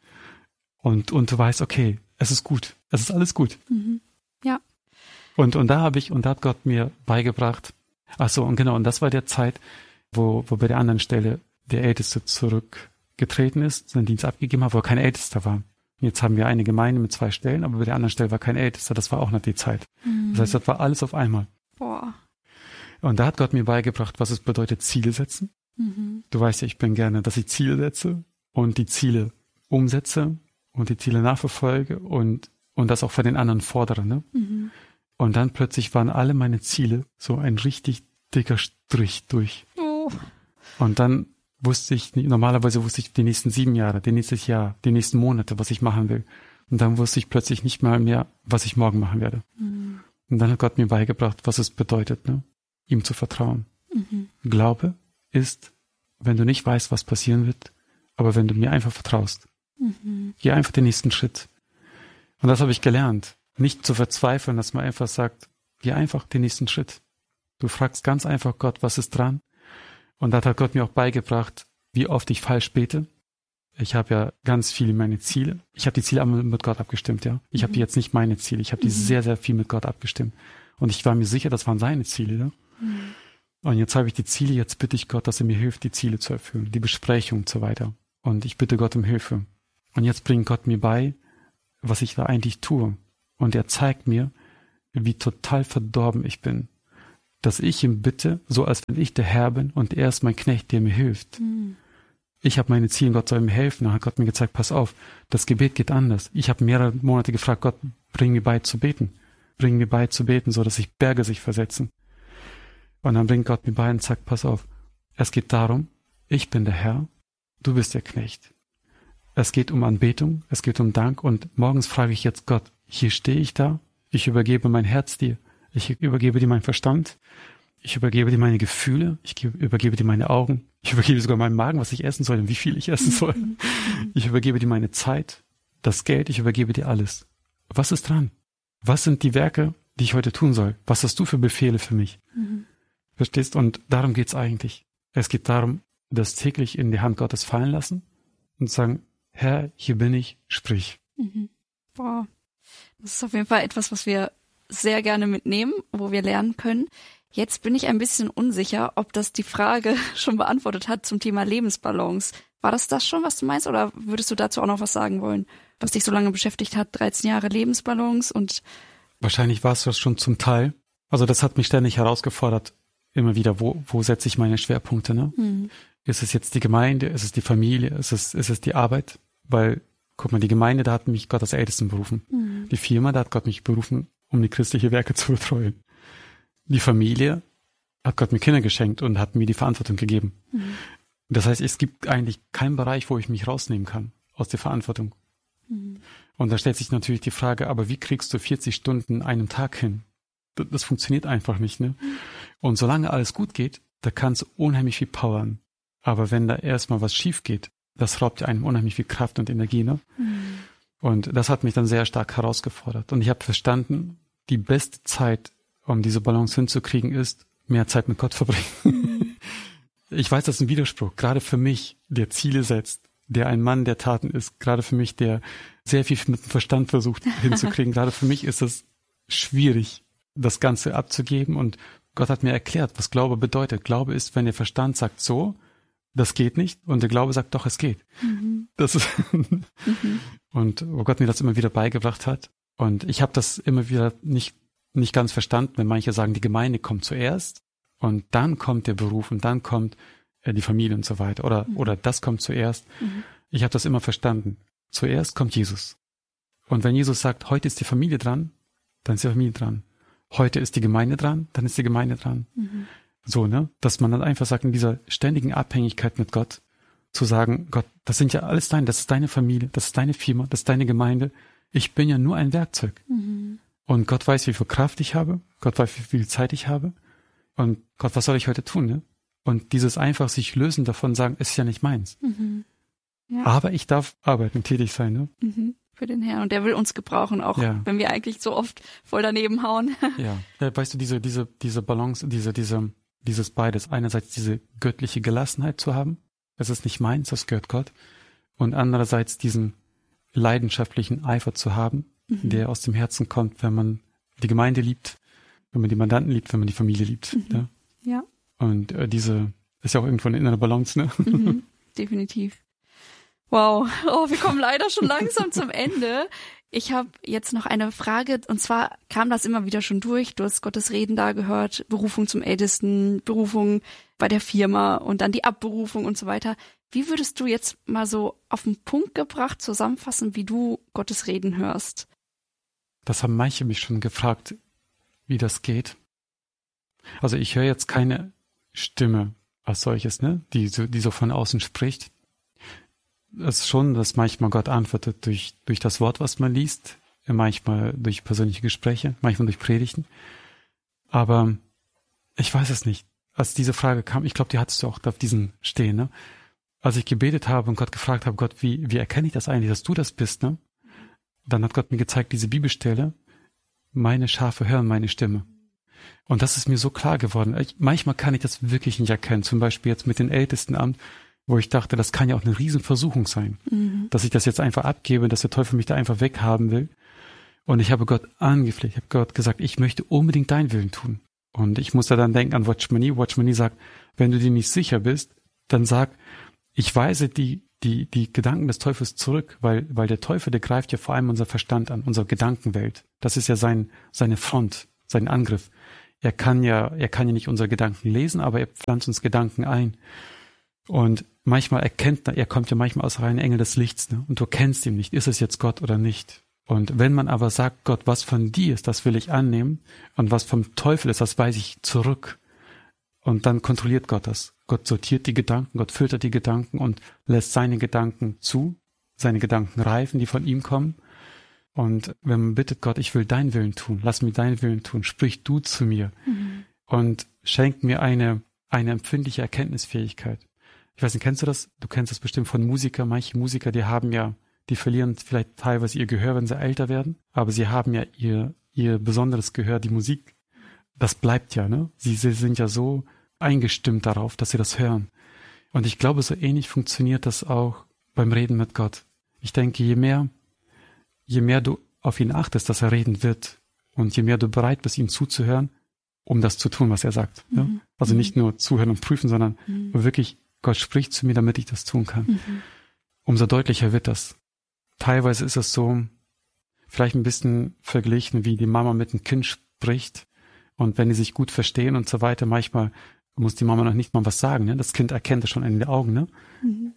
und, und du weißt, okay, es ist gut. Es ist alles gut. Mhm. Ja. Und, und da habe ich, und da hat Gott mir beigebracht, ach so, und genau, und das war der Zeit, wo, wo bei der anderen Stelle der Älteste zurückgetreten ist, seinen Dienst abgegeben hat, wo er kein Ältester war. Jetzt haben wir eine Gemeinde mit zwei Stellen, aber bei der anderen Stelle war kein Ältester, das war auch noch die Zeit. Mhm. Das heißt, das war alles auf einmal. Boah. Und da hat Gott mir beigebracht, was es bedeutet, Ziele setzen. Mhm. Du weißt ja, ich bin gerne, dass ich Ziele setze und die Ziele umsetze und die Ziele nachverfolge und, und das auch von den anderen fordere, ne? Mhm. Und dann plötzlich waren alle meine Ziele so ein richtig dicker Strich durch. Oh. Und dann wusste ich, normalerweise wusste ich die nächsten sieben Jahre, die nächstes Jahr, die nächsten Monate, was ich machen will. Und dann wusste ich plötzlich nicht mal mehr, was ich morgen machen werde. Mhm. Und dann hat Gott mir beigebracht, was es bedeutet, ne? Ihm zu vertrauen. Mhm. Glaube ist, wenn du nicht weißt, was passieren wird, aber wenn du mir einfach vertraust. Mhm. Geh einfach den nächsten Schritt. Und das habe ich gelernt. Nicht zu verzweifeln, dass man einfach sagt, geh einfach den nächsten Schritt. Du fragst ganz einfach Gott, was ist dran? Und da hat Gott mir auch beigebracht, wie oft ich falsch bete. Ich habe ja ganz viele meine Ziele. Ich habe die Ziele mit Gott abgestimmt, ja. Ich mhm. habe die jetzt nicht meine Ziele. Ich habe die mhm. sehr, sehr viel mit Gott abgestimmt. Und ich war mir sicher, das waren seine Ziele, ne? Mhm. Und jetzt habe ich die Ziele, jetzt bitte ich Gott, dass er mir hilft, die Ziele zu erfüllen, die Besprechung und so weiter. Und ich bitte Gott um Hilfe. Und jetzt bringt Gott mir bei, was ich da eigentlich tue. Und er zeigt mir, wie total verdorben ich bin. Dass ich ihm bitte, so als wenn ich der Herr bin und er ist mein Knecht, der mir hilft. Mhm. Ich habe meine Ziele, Gott soll mir helfen. Dann hat Gott mir gezeigt, pass auf, das Gebet geht anders. Ich habe mehrere Monate gefragt, Gott, bring mir bei zu beten. Bring mir bei zu beten, so dass sich Berge sich versetzen. Und dann bringt Gott mir bei und sagt, pass auf, es geht darum, ich bin der Herr, du bist der Knecht. Es geht um Anbetung, es geht um Dank und morgens frage ich jetzt Gott, hier stehe ich da, ich übergebe mein Herz dir, ich übergebe dir meinen Verstand, ich übergebe dir meine Gefühle, ich übergebe dir meine Augen, ich übergebe sogar meinen Magen, was ich essen soll und wie viel ich essen soll. Ich übergebe dir meine Zeit, das Geld, ich übergebe dir alles. Was ist dran? Was sind die Werke, die ich heute tun soll? Was hast du für Befehle für mich? Mhm. Verstehst? Und darum geht's eigentlich. Es geht darum, das täglich in die Hand Gottes fallen lassen und sagen, Herr, hier bin ich, sprich. Mhm. Boah, das ist auf jeden Fall etwas, was wir sehr gerne mitnehmen, wo wir lernen können. Jetzt bin ich ein bisschen unsicher, ob das die Frage schon beantwortet hat zum Thema Lebensbalance. War das das schon, was du meinst, oder würdest du dazu auch noch was sagen wollen, was dich so lange beschäftigt hat, dreizehn Jahre Lebensbalance und... Wahrscheinlich war es das schon zum Teil. Also das hat mich ständig herausgefordert, immer wieder, wo, wo setze ich meine Schwerpunkte, ne? Mhm. Ist es jetzt die Gemeinde, ist es die Familie, ist es, ist es die Arbeit? Weil, guck mal, die Gemeinde, da hat mich Gott als Ältesten berufen. Mhm. Die Firma, da hat Gott mich berufen, um die christliche Werke zu betreuen. Die Familie hat Gott mir Kinder geschenkt und hat mir die Verantwortung gegeben. Mhm. Das heißt, es gibt eigentlich keinen Bereich, wo ich mich rausnehmen kann aus der Verantwortung. Mhm. Und da stellt sich natürlich die Frage, aber wie kriegst du vierzig Stunden einen Tag hin? Das, das funktioniert einfach nicht, ne? Mhm. Und solange alles gut geht, da kannst du unheimlich viel powern. Aber wenn da erstmal was schief geht, das raubt ja einem unheimlich viel Kraft und Energie, ne? Mhm. Und das hat mich dann sehr stark herausgefordert. Und ich habe verstanden, die beste Zeit, um diese Balance hinzukriegen, ist, mehr Zeit mit Gott verbringen. Mhm. Ich weiß, das ist ein Widerspruch. Gerade für mich, der Ziele setzt, der ein Mann der Taten ist, gerade für mich, der sehr viel mit dem Verstand versucht hinzukriegen, gerade für mich ist es schwierig, das Ganze abzugeben. Und Gott hat mir erklärt, was Glaube bedeutet. Glaube ist, wenn der Verstand sagt so, das geht nicht, und der Glaube sagt doch, es geht. Mhm. Das ist mhm. Und wo Gott mir das immer wieder beigebracht hat. Und ich habe das immer wieder nicht nicht ganz verstanden, wenn manche sagen, die Gemeinde kommt zuerst und dann kommt der Beruf und dann kommt äh, die Familie und so weiter. Oder mhm. oder das kommt zuerst. Mhm. Ich habe das immer verstanden. Zuerst kommt Jesus. Und wenn Jesus sagt, heute ist die Familie dran, dann ist die Familie dran. Heute ist die Gemeinde dran, dann ist die Gemeinde dran. Mhm. So, ne? Dass man dann einfach sagt, in dieser ständigen Abhängigkeit mit Gott, zu sagen, Gott, das sind ja alles deine, das ist deine Familie, das ist deine Firma, das ist deine Gemeinde. Ich bin ja nur ein Werkzeug. Mhm. Und Gott weiß, wie viel Kraft ich habe. Gott weiß, wie viel Zeit ich habe. Und Gott, was soll ich heute tun, ne? Und dieses einfach sich lösen davon, sagen, es ist ja nicht meins. Mhm. Ja. Aber ich darf arbeiten, tätig sein, ne? Mhm. Für den Herrn. Und der will uns gebrauchen, auch ja. wenn wir eigentlich so oft voll daneben hauen. Ja. Ja, weißt du, diese, diese, diese Balance, diese, diese, dieses beides. Einerseits diese göttliche Gelassenheit zu haben. Es ist nicht meins, das gehört Gott. Und andererseits diesen leidenschaftlichen Eifer zu haben, mhm. der aus dem Herzen kommt, wenn man die Gemeinde liebt, wenn man die Mandanten liebt, wenn man die Familie liebt. Mhm. Ja. ja. Und äh, diese ist ja auch irgendwo eine innere Balance, ne? Mhm. Definitiv. Wow. Oh, wir kommen leider schon langsam zum Ende. Ich habe jetzt noch eine Frage, und zwar kam das immer wieder schon durch. Du hast Gottes Reden da gehört, Berufung zum Ältesten, Berufung bei der Firma und dann die Abberufung und so weiter. Wie würdest du jetzt mal so auf den Punkt gebracht zusammenfassen, wie du Gottes Reden hörst? Das haben manche mich schon gefragt, wie das geht. Also ich höre jetzt keine Stimme als solches, ne, die so, die so von außen spricht. Es ist schon, dass manchmal Gott antwortet durch, durch das Wort, was man liest, manchmal durch persönliche Gespräche, manchmal durch Predigten. Aber ich weiß es nicht. Als diese Frage kam, ich glaube, die hattest du auch auf diesen Stehen, ne? Als ich gebetet habe und Gott gefragt habe, Gott, wie, wie erkenne ich das eigentlich, dass du das bist, ne? Dann hat Gott mir gezeigt, diese Bibelstelle, meine Schafe hören meine Stimme. Und das ist mir so klar geworden. Ich, manchmal kann ich das wirklich nicht erkennen. Zum Beispiel jetzt mit dem Ältestenamt, wo ich dachte, das kann ja auch eine Riesenversuchung sein, mhm. dass ich das jetzt einfach abgebe, dass der Teufel mich da einfach weghaben will. Und ich habe Gott angefleht, ich habe Gott gesagt, ich möchte unbedingt deinen Willen tun. Und ich muss da dann denken an Watchman Nee. Watchman Nee sagt, wenn du dir nicht sicher bist, dann sag, ich weise die die, die Gedanken des Teufels zurück, weil, weil der Teufel, der greift ja vor allem unser Verstand an, unsere Gedankenwelt. Das ist ja sein, seine Front, sein Angriff. Er kann ja, er kann ja nicht unsere Gedanken lesen, aber er pflanzt uns Gedanken ein. Und manchmal erkennt er, er kommt ja manchmal aus rein Engel des Lichts, ne? Und du kennst ihn nicht. Ist es jetzt Gott oder nicht? Und wenn man aber sagt, Gott, was von dir ist, das will ich annehmen. Und was vom Teufel ist, das weise ich zurück. Und dann kontrolliert Gott das. Gott sortiert die Gedanken, Gott filtert die Gedanken und lässt seine Gedanken zu, seine Gedanken reifen, die von ihm kommen. Und wenn man bittet, Gott, ich will deinen Willen tun, lass mir deinen Willen tun, sprich du zu mir mhm. und schenk mir eine, eine empfindliche Erkenntnisfähigkeit. Ich weiß nicht, kennst du das? Du kennst das bestimmt von Musikern. Manche Musiker, die haben ja, die verlieren vielleicht teilweise ihr Gehör, wenn sie älter werden, aber sie haben ja ihr, ihr besonderes Gehör, die Musik. Das bleibt ja, ne? Sie, sie sind ja so eingestimmt darauf, dass sie das hören. Und ich glaube, so ähnlich funktioniert das auch beim Reden mit Gott. Ich denke, je mehr, je mehr du auf ihn achtest, dass er reden wird und je mehr du bereit bist, ihm zuzuhören, um das zu tun, was er sagt. Mhm. Ja? Also nicht nur zuhören und prüfen, sondern mhm. wirklich, Gott spricht zu mir, damit ich das tun kann. Mhm. Umso deutlicher wird das. Teilweise ist es so, vielleicht ein bisschen verglichen, wie die Mama mit dem Kind spricht. Und wenn die sich gut verstehen und so weiter, manchmal muss die Mama noch nicht mal was sagen. Ne? Das Kind erkennt es schon in den Augen, ne? Mhm.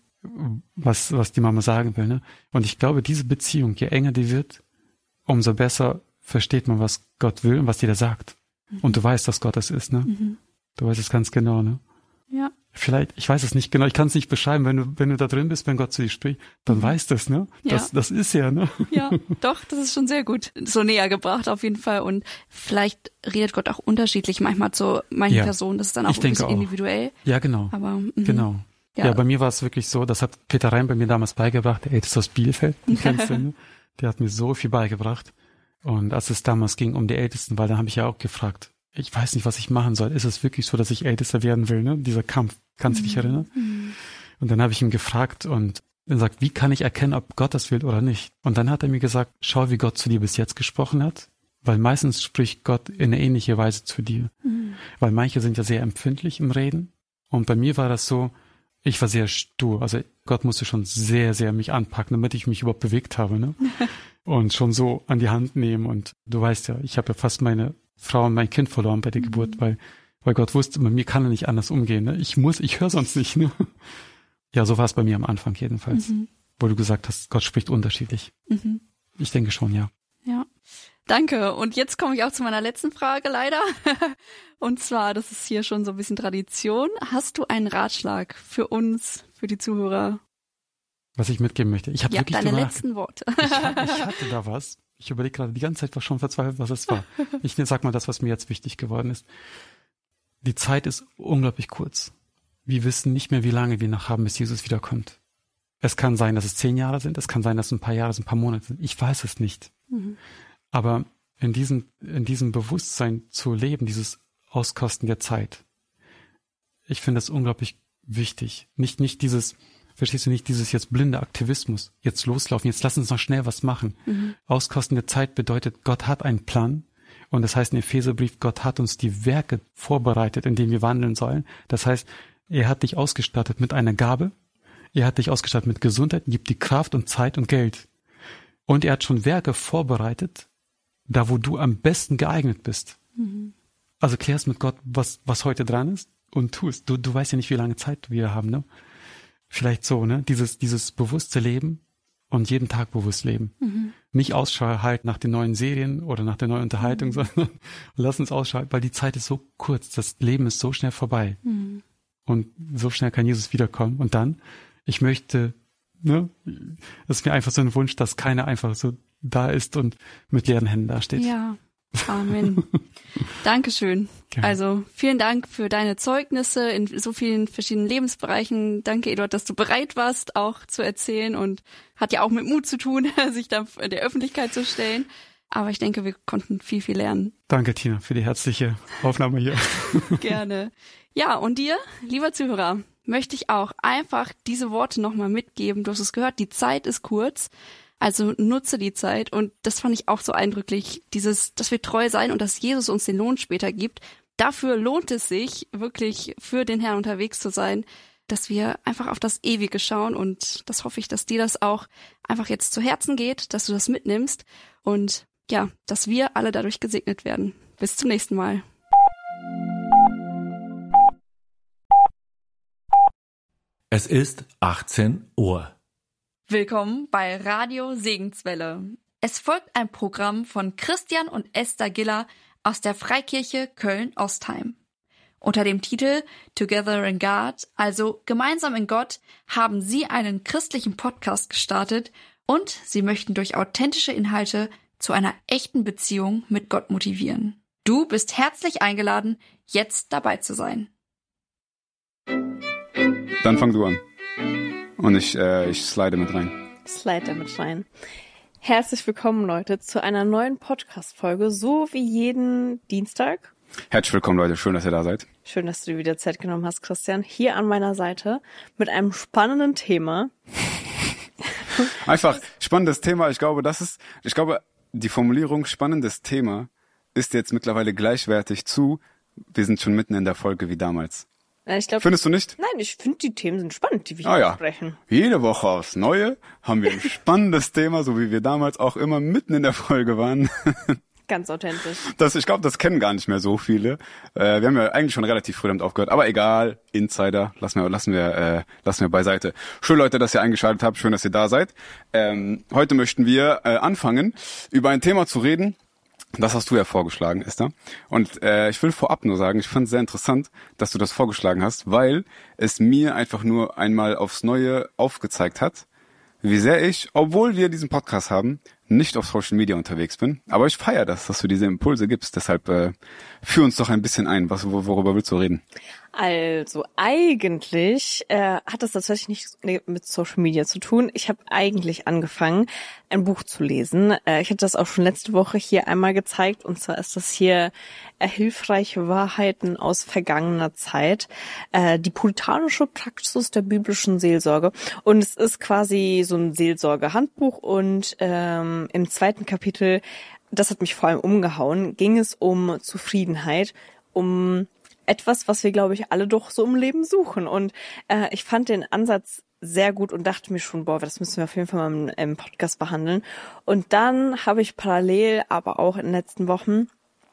was was die Mama sagen will. Ne? Und ich glaube, diese Beziehung, je enger die wird, umso besser versteht man, was Gott will und was dir da sagt. Mhm. Und du weißt, dass Gott es ist. Ne? Mhm. Du weißt es ganz genau. Ne? Ja. Vielleicht, ich weiß es nicht genau, ich kann es nicht beschreiben, wenn du, wenn du da drin bist, wenn Gott zu dir spricht, dann mhm. weißt du es, ne? Das, ja. das ist ja, ne? Ja, doch, das ist schon sehr gut. So näher gebracht auf jeden Fall. Und vielleicht redet Gott auch unterschiedlich manchmal zu manchen ja. Personen. Das ist dann auch ich ein bisschen auch. individuell. Ja, genau. Aber, genau. Ja. ja, bei mir war es wirklich so, das hat Peter Reim bei mir damals beigebracht, der Älteste aus Bielefeld, den kennst du, ne? Der hat mir so viel beigebracht. Und als es damals ging um die Ältesten, weil dann habe ich ja auch gefragt, ich weiß nicht, was ich machen soll. Ist es wirklich so, dass ich Ältester werden will, ne? Dieser Kampf, kannst du dich erinnern? Mhm. Und dann habe ich ihn gefragt und er sagt, wie kann ich erkennen, ob Gott das will oder nicht? Und dann hat er mir gesagt, schau, wie Gott zu dir bis jetzt gesprochen hat, weil meistens spricht Gott in eine ähnliche Weise zu dir. Mhm. Weil manche sind ja sehr empfindlich im Reden. Und bei mir war das so, ich war sehr stur. Also Gott musste schon sehr, sehr mich anpacken, damit ich mich überhaupt bewegt habe, ne? Und schon so an die Hand nehmen. Und du weißt ja, ich habe ja fast meine Frau und mein Kind verloren bei der mhm. Geburt, weil weil Gott wusste, mit mir kann er nicht anders umgehen. Ne? Ich muss, ich höre sonst nicht. Ne? Ja, so war es bei mir am Anfang jedenfalls, mhm. wo du gesagt hast, Gott spricht unterschiedlich. Mhm. Ich denke schon, ja. Ja, danke. Und jetzt komme ich auch zu meiner letzten Frage leider. Und zwar, das ist hier schon so ein bisschen Tradition. Hast du einen Ratschlag für uns, für die Zuhörer? Was ich mitgeben möchte? Ich habe ja, wirklich deine drüber letzten Worte. ich, ich hatte da was. Ich überlege gerade die ganze Zeit, was schon verzweifelt, was es war. Ich sag mal das, was mir jetzt wichtig geworden ist. Die Zeit ist unglaublich kurz. Wir wissen nicht mehr, wie lange wir noch haben, bis Jesus wiederkommt. Es kann sein, dass es zehn Jahre sind. Es kann sein, dass es ein paar Jahre sind, ein paar Monate sind. Ich weiß es nicht. Mhm. Aber in diesem, in diesem Bewusstsein zu leben, dieses Auskosten der Zeit, ich finde das unglaublich wichtig. Nicht, nicht dieses, verstehst du, nicht dieses jetzt blinde Aktivismus, jetzt loslaufen, jetzt lass uns noch schnell was machen. Mhm. Auskosten der Zeit bedeutet, Gott hat einen Plan. Und das heißt im Epheserbrief, Gott hat uns die Werke vorbereitet, in denen wir wandeln sollen. Das heißt, er hat dich ausgestattet mit einer Gabe. Er hat dich ausgestattet mit Gesundheit, gibt dir Kraft und Zeit und Geld. Und er hat schon Werke vorbereitet, da wo du am besten geeignet bist. Mhm. Also klärst mit Gott, was, was heute dran ist und tust. Du, du weißt ja nicht, wie lange Zeit wir haben, ne? Vielleicht so, ne? Dieses, dieses bewusste Leben und jeden Tag bewusst leben. Mhm. Nicht Ausschau halten nach den neuen Serien oder nach der neuen Unterhaltung, mhm. sondern lass uns Ausschau halten, weil die Zeit ist so kurz, das Leben ist so schnell vorbei. Mhm. Und so schnell kann Jesus wiederkommen. Und dann, ich möchte, ne, es ist mir einfach so ein Wunsch, dass keiner einfach so da ist und mit leeren Händen dasteht. Ja, Amen. Dankeschön. Gerne. Also vielen Dank für deine Zeugnisse in so vielen verschiedenen Lebensbereichen. Danke, Eduard, dass du bereit warst, auch zu erzählen, und hat ja auch mit Mut zu tun, sich da in der Öffentlichkeit zu stellen. Aber ich denke, wir konnten viel, viel lernen. Danke, Tina, für die herzliche Aufnahme hier. Gerne. Ja, und dir, lieber Zuhörer, möchte ich auch einfach diese Worte nochmal mitgeben. Du hast es gehört, die Zeit ist kurz. Also nutze die Zeit, und das fand ich auch so eindrücklich, dieses, dass wir treu sein und dass Jesus uns den Lohn später gibt. Dafür lohnt es sich, wirklich für den Herrn unterwegs zu sein. dass wir einfach auf das Ewige schauen und das hoffe ich, dass dir das auch einfach jetzt zu Herzen geht, dass du das mitnimmst und ja, dass wir alle dadurch gesegnet werden. Bis zum nächsten Mal. Es ist achtzehn Uhr. Willkommen bei Radio Segenswelle. Es folgt ein Programm von Christian und Esther Giller aus der Freikirche Köln-Ostheim. Unter dem Titel Together in God, also gemeinsam in Gott, haben sie einen christlichen Podcast gestartet und sie möchten durch authentische Inhalte zu einer echten Beziehung mit Gott motivieren. Du bist herzlich eingeladen, jetzt dabei zu sein. Dann fang du an. Und ich, äh, ich slide mit rein. Slide mit rein. Herzlich willkommen, Leute, zu einer neuen Podcast-Folge, so wie jeden Dienstag. Herzlich willkommen, Leute. Schön, dass ihr da seid. Schön, dass du dir wieder Zeit genommen hast, Christian. Hier an meiner Seite mit einem spannenden Thema. Einfach spannendes Thema. Ich glaube, das ist, ich glaube, die Formulierung spannendes Thema ist jetzt mittlerweile gleichwertig zu, wir sind schon mitten in der Folge wie damals. Ich glaub, Findest du nicht? Nein, ich finde, die Themen sind spannend, die wir ah, hier ja. besprechen. Jede Woche aufs Neue haben wir ein spannendes Thema, so wie wir damals auch immer mitten in der Folge waren. Ganz authentisch. Das, ich glaube, das kennen gar nicht mehr so viele. Äh, wir haben ja eigentlich schon relativ früh damit aufgehört, aber egal, Insider, lassen wir, lassen wir, äh, lassen wir beiseite. Schön, Leute, dass ihr eingeschaltet habt, schön, dass ihr da seid. Ähm, heute möchten wir äh, anfangen, über ein Thema zu reden. Das hast du ja vorgeschlagen, Esther. Und äh, ich will vorab nur sagen, ich fand es sehr interessant, dass du das vorgeschlagen hast, weil es mir einfach nur einmal aufs Neue aufgezeigt hat, wie sehr ich, obwohl wir diesen Podcast haben, nicht auf Social Media unterwegs bin. Aber ich feiere das, dass du diese Impulse gibst. Deshalb äh, führ uns doch ein bisschen ein. Was, worüber willst du reden? Also eigentlich äh, hat das tatsächlich nichts mit Social Media zu tun. Ich habe eigentlich angefangen, ein Buch zu lesen. Äh, ich hatte das auch schon letzte Woche hier einmal gezeigt. Und zwar ist das hier äh, Hilfreiche Wahrheiten aus vergangener Zeit. Äh, die puritanische Praxis der biblischen Seelsorge. Und es ist quasi so ein Seelsorge-Handbuch. Und ähm, im zweiten Kapitel, das hat mich vor allem umgehauen, ging es um Zufriedenheit, um etwas, was wir, glaube ich, alle doch so im Leben suchen. Und äh, ich fand den Ansatz sehr gut und dachte mir schon, boah, das müssen wir auf jeden Fall mal im, im Podcast behandeln. Und dann habe ich parallel, aber auch in den letzten Wochen,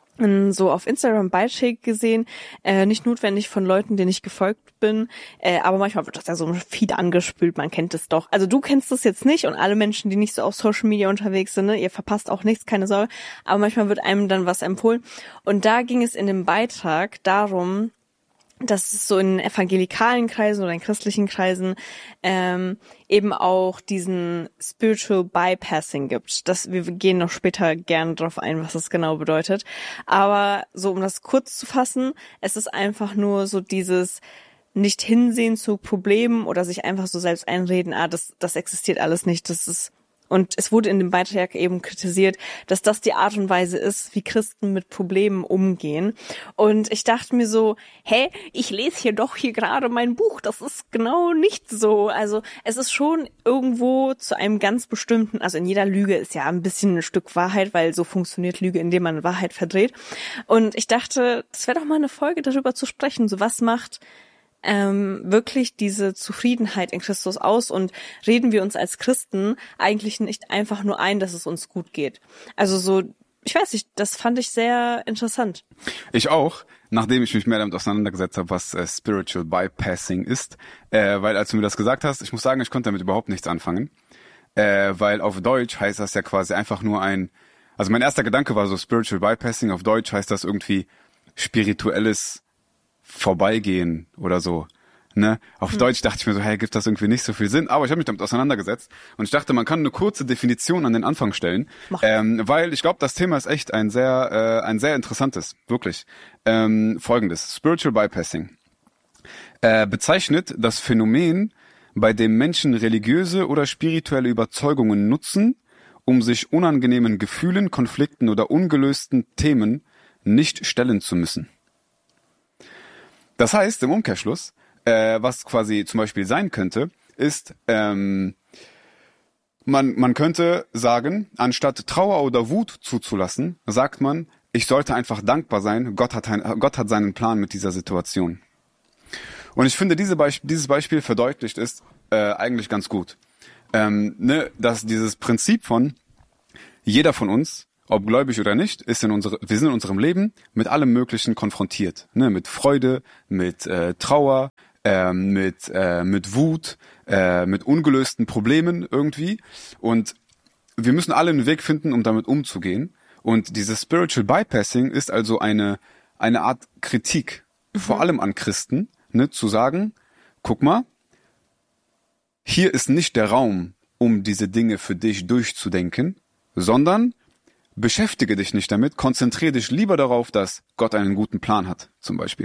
so auf Instagram Beiträge gesehen, äh, nicht notwendig von Leuten, denen ich gefolgt bin, äh, aber manchmal wird das ja so ein Feed angespült, man kennt es doch. Also du kennst das jetzt nicht und alle Menschen, die nicht so auf Social Media unterwegs sind, ne, ihr verpasst auch nichts, keine Sorge, aber manchmal wird einem dann was empfohlen. Und da ging es in dem Beitrag darum, dass es so in evangelikalen Kreisen oder in christlichen Kreisen ähm, eben auch diesen Spiritual Bypassing gibt. Das, wir gehen noch später gerne drauf ein, was das genau bedeutet. Aber so, um das kurz zu fassen, es ist einfach nur so dieses nicht hinsehen zu Problemen oder sich einfach so selbst einreden, ah, das, das existiert alles nicht, das ist. Und es wurde in dem Beitrag eben kritisiert, dass das die Art und Weise ist, wie Christen mit Problemen umgehen. Und ich dachte mir so, hä, ich lese hier doch hier gerade mein Buch. Das ist genau nicht so. Also es ist schon irgendwo zu einem ganz bestimmten, also in jeder Lüge ist ja ein bisschen ein Stück Wahrheit, weil so funktioniert Lüge, indem man Wahrheit verdreht. Und ich dachte, das wäre doch mal eine Folge, darüber zu sprechen. So, was macht Ähm, wirklich diese Zufriedenheit in Christus aus und reden wir uns als Christen eigentlich nicht einfach nur ein, dass es uns gut geht. Also so, ich weiß nicht, das fand ich sehr interessant. Ich auch, nachdem ich mich mehr damit auseinandergesetzt habe, was äh, Spiritual Bypassing ist, äh, weil als du mir das gesagt hast, ich muss sagen, ich konnte damit überhaupt nichts anfangen, äh, weil auf Deutsch heißt das ja quasi einfach nur ein, also mein erster Gedanke war so Spiritual Bypassing, auf Deutsch heißt das irgendwie spirituelles Vorbeigehen oder so, ne? Auf hm. Deutsch dachte ich mir so, hey, gibt das irgendwie nicht so viel Sinn, aber ich habe mich damit auseinandergesetzt und ich dachte, man kann eine kurze Definition an den Anfang stellen, ähm, weil ich glaube, das Thema ist echt ein sehr, äh, ein sehr interessantes, wirklich. Ähm, Folgendes, Spiritual Bypassing äh, bezeichnet das Phänomen, bei dem Menschen religiöse oder spirituelle Überzeugungen nutzen, um sich unangenehmen Gefühlen, Konflikten oder ungelösten Themen nicht stellen zu müssen. Das heißt, im Umkehrschluss, äh, was quasi zum Beispiel sein könnte, ist, ähm, man, man könnte sagen, anstatt Trauer oder Wut zuzulassen, sagt man, ich sollte einfach dankbar sein, Gott hat, ein, Gott hat seinen Plan mit dieser Situation. Und ich finde, diese Beisp- dieses Beispiel verdeutlicht es äh, eigentlich ganz gut. Ähm, ne, dass dieses Prinzip von jeder von uns, ob gläubig oder nicht, ist in unsere, wir sind in unserem Leben mit allem Möglichen konfrontiert. Ne, mit Freude, mit äh, Trauer, äh, mit, äh, mit Wut, äh, mit ungelösten Problemen irgendwie. Und wir müssen alle einen Weg finden, um damit umzugehen. Und dieses Spiritual Bypassing ist also eine, eine Art Kritik, mhm. vor allem an Christen, ne, zu sagen, guck mal, hier ist nicht der Raum, um diese Dinge für dich durchzudenken, sondern beschäftige dich nicht damit, konzentriere dich lieber darauf, dass Gott einen guten Plan hat, zum Beispiel.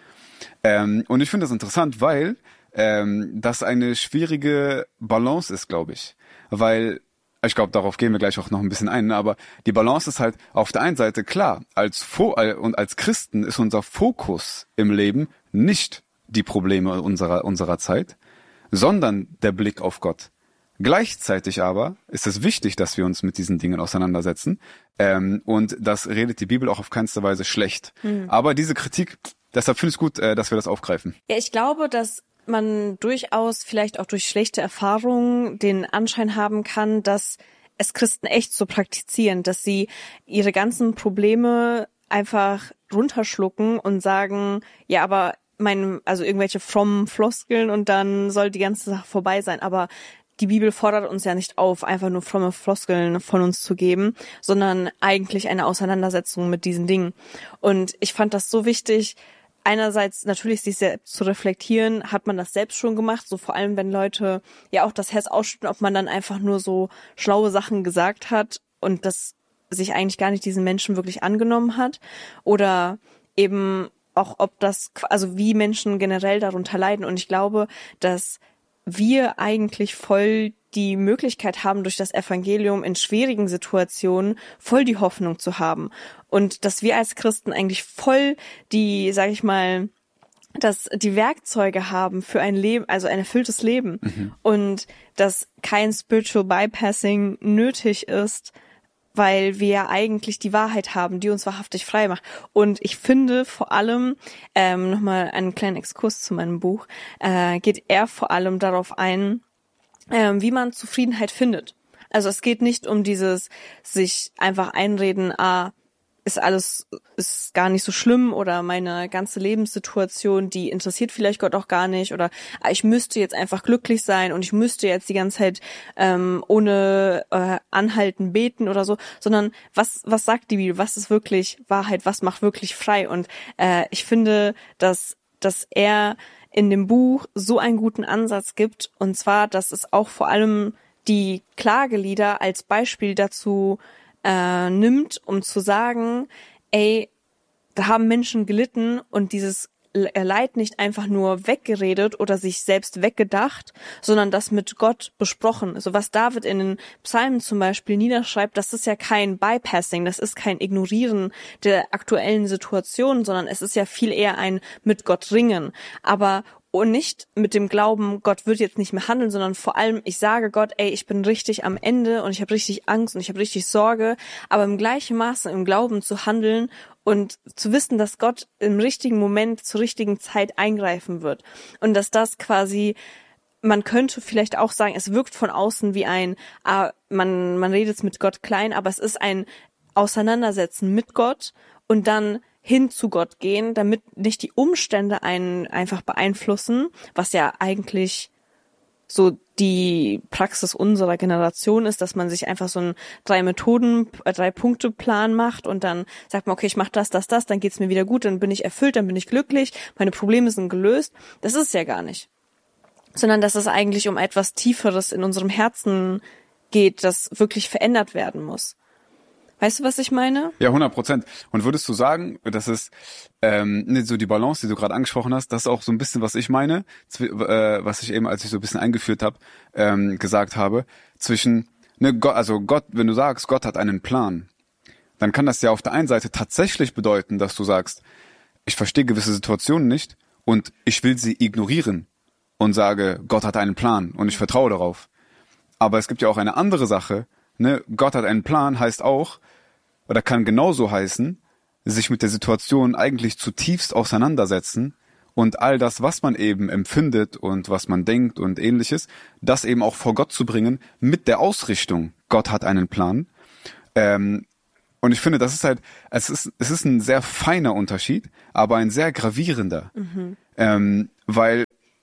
Ähm, und ich finde das interessant, weil ähm, das eine schwierige Balance ist, glaube ich. Weil, ich glaube, darauf gehen wir gleich auch noch ein bisschen ein, aber die Balance ist halt auf der einen Seite klar, als Fo- und als Christen ist unser Fokus im Leben nicht die Probleme unserer, unserer Zeit, sondern der Blick auf Gott. Gleichzeitig aber ist es wichtig, dass wir uns mit diesen Dingen auseinandersetzen. Ähm, und das redet die Bibel auch auf keinster Weise schlecht. Mhm. Aber diese Kritik, deshalb finde ich es gut, äh, dass wir das aufgreifen. Ja, ich glaube, dass man durchaus vielleicht auch durch schlechte Erfahrungen den Anschein haben kann, dass es Christen echt so praktizieren, dass sie ihre ganzen Probleme einfach runterschlucken und sagen, ja, aber mein, also irgendwelche frommen Floskeln und dann soll die ganze Sache vorbei sein. Aber die Bibel fordert uns ja nicht auf, einfach nur fromme Floskeln von uns zu geben, sondern eigentlich eine Auseinandersetzung mit diesen Dingen. Und ich fand das so wichtig, einerseits natürlich sich selbst zu reflektieren, hat man das selbst schon gemacht, so vor allem wenn Leute ja auch das Herz ausschütten, ob man dann einfach nur so schlaue Sachen gesagt hat und das sich eigentlich gar nicht diesen Menschen wirklich angenommen hat oder eben auch ob das, also wie Menschen generell darunter leiden. Und ich glaube, dass wir eigentlich voll die Möglichkeit haben, durch das Evangelium in schwierigen Situationen voll die Hoffnung zu haben. Und dass wir als Christen eigentlich voll die, sag ich mal, dass die Werkzeuge haben für ein Leben, also ein erfülltes Leben. Mhm. Und dass kein Spiritual Bypassing nötig ist, weil wir ja eigentlich die Wahrheit haben, die uns wahrhaftig frei macht. Und ich finde vor allem, ähm, nochmal einen kleinen Exkurs zu meinem Buch, äh, geht er vor allem darauf ein, ähm, wie man Zufriedenheit findet. Also es geht nicht um dieses sich einfach einreden, ah, ist alles, ist gar nicht so schlimm oder meine ganze Lebenssituation, die interessiert vielleicht Gott auch gar nicht oder ah, ich müsste jetzt einfach glücklich sein und ich müsste jetzt die ganze Zeit ähm, ohne äh, Anhalten beten oder so, sondern was was sagt die Bibel, was ist wirklich Wahrheit, was macht wirklich frei und äh, ich finde, dass dass er in dem Buch so einen guten Ansatz gibt und zwar, dass es auch vor allem die Klagelieder als Beispiel dazu Äh, nimmt, um zu sagen, ey, da haben Menschen gelitten und dieses Leid nicht einfach nur weggeredet oder sich selbst weggedacht, sondern das mit Gott besprochen. Also was David in den Psalmen zum Beispiel niederschreibt, das ist ja kein Bypassing, das ist kein Ignorieren der aktuellen Situation, sondern es ist ja viel eher ein mit Gott ringen. Aber und nicht mit dem Glauben, Gott wird jetzt nicht mehr handeln, sondern vor allem, ich sage Gott, ey, ich bin richtig am Ende und ich habe richtig Angst und ich habe richtig Sorge, aber im gleichen Maße im Glauben zu handeln und zu wissen, dass Gott im richtigen Moment zur richtigen Zeit eingreifen wird und dass das quasi, man könnte vielleicht auch sagen, es wirkt von außen wie ein, ah, man man redet mit Gott klein, aber es ist ein Auseinandersetzen mit Gott und dann hin zu Gott gehen, damit nicht die Umstände einen einfach beeinflussen, was ja eigentlich so die Praxis unserer Generation ist, dass man sich einfach so einen drei Methoden, drei Punkte Plan macht und dann sagt man, okay, ich mache das, das, das, dann geht's mir wieder gut, dann bin ich erfüllt, dann bin ich glücklich, meine Probleme sind gelöst. Das ist es ja gar nicht. Sondern dass es eigentlich um etwas Tieferes in unserem Herzen geht, das wirklich verändert werden muss. Weißt du, was ich meine? Ja, hundert Prozent. Und würdest du sagen, das ist ähm, nicht so die Balance, die du gerade angesprochen hast, das ist auch so ein bisschen, was ich meine, zw- äh, was ich eben, als ich so ein bisschen eingeführt habe, ähm, gesagt habe, zwischen, ne, Gott, also Gott, wenn du sagst, Gott hat einen Plan, dann kann das ja auf der einen Seite tatsächlich bedeuten, dass du sagst, ich verstehe gewisse Situationen nicht und ich will sie ignorieren und sage, Gott hat einen Plan und ich vertraue darauf. Aber es gibt ja auch eine andere Sache, ne, Gott hat einen Plan, heißt auch, oder kann genauso heißen, sich mit der Situation eigentlich zutiefst auseinandersetzen und all das, was man eben empfindet und was man denkt und ähnliches, das eben auch vor Gott zu bringen mit der Ausrichtung, Gott hat einen Plan. Ähm, und ich finde, das ist halt, es ist, es ist ein sehr feiner Unterschied, aber ein sehr gravierender. Mhm. Ähm, weil,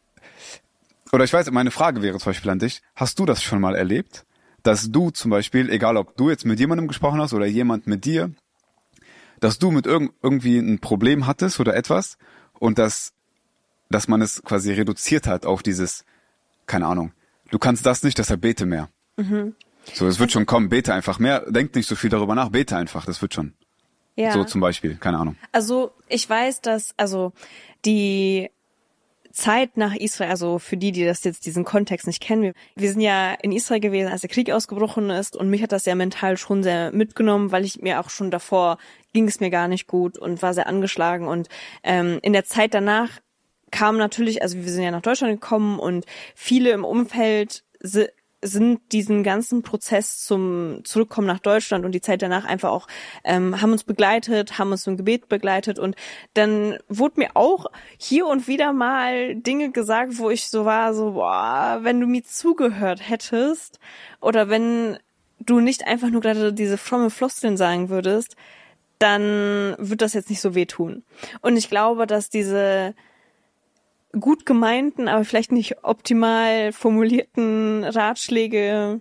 oder ich weiß, meine Frage wäre zum Beispiel an dich, hast du das schon mal erlebt, dass du zum Beispiel, egal ob du jetzt mit jemandem gesprochen hast oder jemand mit dir, dass du mit irg- irgendwie ein Problem hattest oder etwas und dass, dass man es quasi reduziert hat auf dieses, keine Ahnung, du kannst das nicht, deshalb bete mehr. Mhm. So, es wird schon kommen, bete einfach mehr, denk nicht so viel darüber nach, bete einfach, das wird schon. Ja. So zum Beispiel, keine Ahnung. Also ich weiß, dass, also die Zeit nach Israel, also für die, die das jetzt diesen Kontext nicht kennen, wir, wir sind ja in Israel gewesen, als der Krieg ausgebrochen ist und mich hat das ja mental schon sehr mitgenommen, weil ich mir auch schon davor ging es mir gar nicht gut und war sehr angeschlagen und ähm, in der Zeit danach kam natürlich, also wir sind ja nach Deutschland gekommen und viele im Umfeld si- sind diesen ganzen Prozess zum Zurückkommen nach Deutschland und die Zeit danach einfach auch, ähm, haben uns begleitet, haben uns im Gebet begleitet und dann wurde mir auch hier und wieder mal Dinge gesagt, wo ich so war, so, boah, wenn du mir zugehört hättest oder wenn du nicht einfach nur gerade diese fromme Floskeln sagen würdest, dann wird das jetzt nicht so wehtun. Und ich glaube, dass diese gut gemeinten, aber vielleicht nicht optimal formulierten Ratschläge,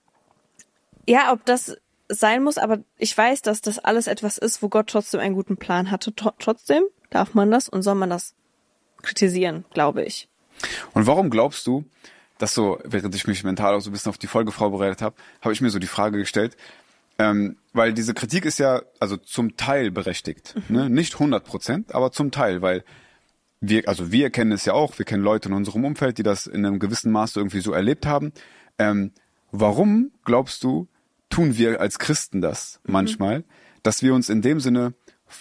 ja, ob das sein muss, aber ich weiß, dass das alles etwas ist, wo Gott trotzdem einen guten Plan hatte. Tr- trotzdem darf man das und soll man das kritisieren, glaube ich. Und warum glaubst du, dass so, während ich mich mental auch so ein bisschen auf die Folge vorbereitet habe, habe ich mir so die Frage gestellt, ähm, weil diese Kritik ist ja also zum Teil berechtigt, mhm. ne? Nicht hundert Prozent, aber zum Teil, weil wir, also wir kennen es ja auch, wir kennen Leute in unserem Umfeld, die das in einem gewissen Maße irgendwie so erlebt haben. Ähm, warum, glaubst du, tun wir als Christen das mhm. manchmal, dass wir uns in dem Sinne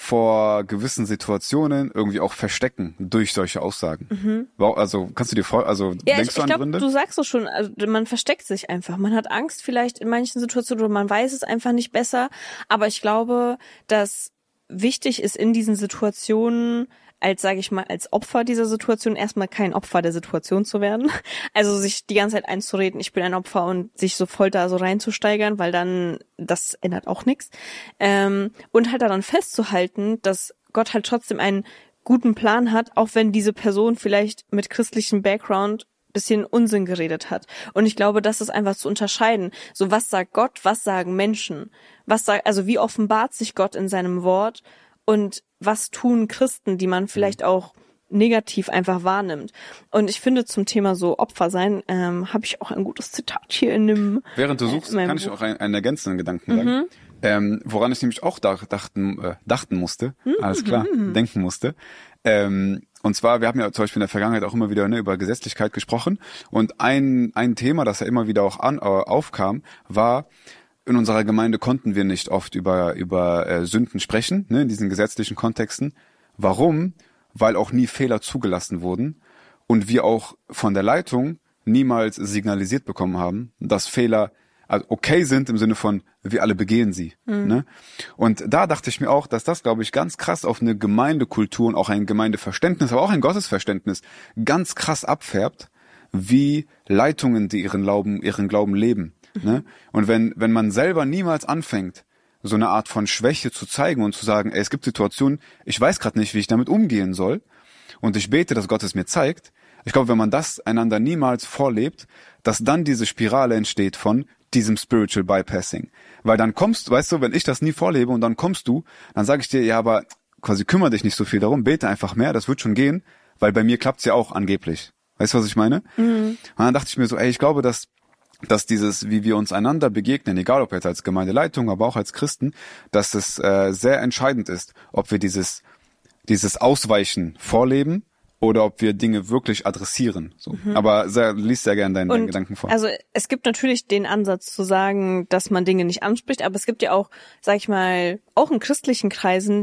vor gewissen Situationen irgendwie auch verstecken durch solche Aussagen? Mhm. Also kannst du dir vor, also ja, denkst ich, du an ich glaub, Gründe? Du sagst es schon, also man versteckt sich einfach. Man hat Angst vielleicht in manchen Situationen oder man weiß es einfach nicht besser. Aber ich glaube, dass wichtig ist in diesen Situationen, als, sage ich mal, als Opfer dieser Situation erstmal kein Opfer der Situation zu werden. Also sich die ganze Zeit einzureden, ich bin ein Opfer und sich so voll da so reinzusteigern, weil dann, das ändert auch nichts. Ähm, und halt daran festzuhalten, dass Gott halt trotzdem einen guten Plan hat, auch wenn diese Person vielleicht mit christlichem Background bisschen Unsinn geredet hat. Und ich glaube, das ist einfach zu unterscheiden. So, was sagt Gott, was sagen Menschen? Was sagt, also wie offenbart sich Gott in seinem Wort? Und was tun Christen, die man vielleicht auch negativ einfach wahrnimmt? Und ich finde, zum Thema so Opfer sein, ähm, habe ich auch ein gutes Zitat hier in dem. Während du suchst, äh, kann Buch. ich auch einen, einen ergänzenden Gedanken sagen. Mhm. Ähm, woran ich nämlich auch da, dachten, äh, dachten musste, mhm. alles klar, mhm. denken musste. Ähm, und zwar, wir haben ja zum Beispiel in der Vergangenheit auch immer wieder ne, über Gesetzlichkeit gesprochen. Und ein ein Thema, das ja immer wieder auch an, äh, aufkam, war, in unserer Gemeinde konnten wir nicht oft über über äh, Sünden sprechen, ne, in diesen gesetzlichen Kontexten. Warum? Weil auch nie Fehler zugelassen wurden und wir auch von der Leitung niemals signalisiert bekommen haben, dass Fehler also okay sind im Sinne von, wir alle begehen sie. Mhm. Ne? Und da dachte ich mir auch, dass das, glaube ich, ganz krass auf eine Gemeindekultur und auch ein Gemeindeverständnis, aber auch ein Gottesverständnis ganz krass abfärbt, wie Leitungen, die ihren Glauben, ihren Glauben leben. Mhm. Ne? Und wenn, wenn man selber niemals anfängt, so eine Art von Schwäche zu zeigen und zu sagen, ey, es gibt Situationen, ich weiß gerade nicht, wie ich damit umgehen soll und ich bete, dass Gott es mir zeigt. Ich glaube, wenn man das einander niemals vorlebt, dass dann diese Spirale entsteht von diesem Spiritual Bypassing. Weil dann kommst, weißt du, wenn ich das nie vorlebe und dann kommst du, dann sage ich dir, ja, aber quasi kümmere dich nicht so viel darum, bete einfach mehr, das wird schon gehen, weil bei mir klappt's ja auch angeblich. Weißt du, was ich meine? Mhm. Und dann dachte ich mir so, ey, ich glaube, dass dass dieses, wie wir uns einander begegnen, egal ob jetzt als Gemeindeleitung, aber auch als Christen, dass es äh, sehr entscheidend ist, ob wir dieses dieses Ausweichen vorleben oder ob wir Dinge wirklich adressieren. So. Mhm. Aber sehr, liest sehr gerne deinen, deinen Gedanken vor. Also es gibt natürlich den Ansatz zu sagen, dass man Dinge nicht anspricht, aber es gibt ja auch, sag ich mal, auch in christlichen Kreisen, die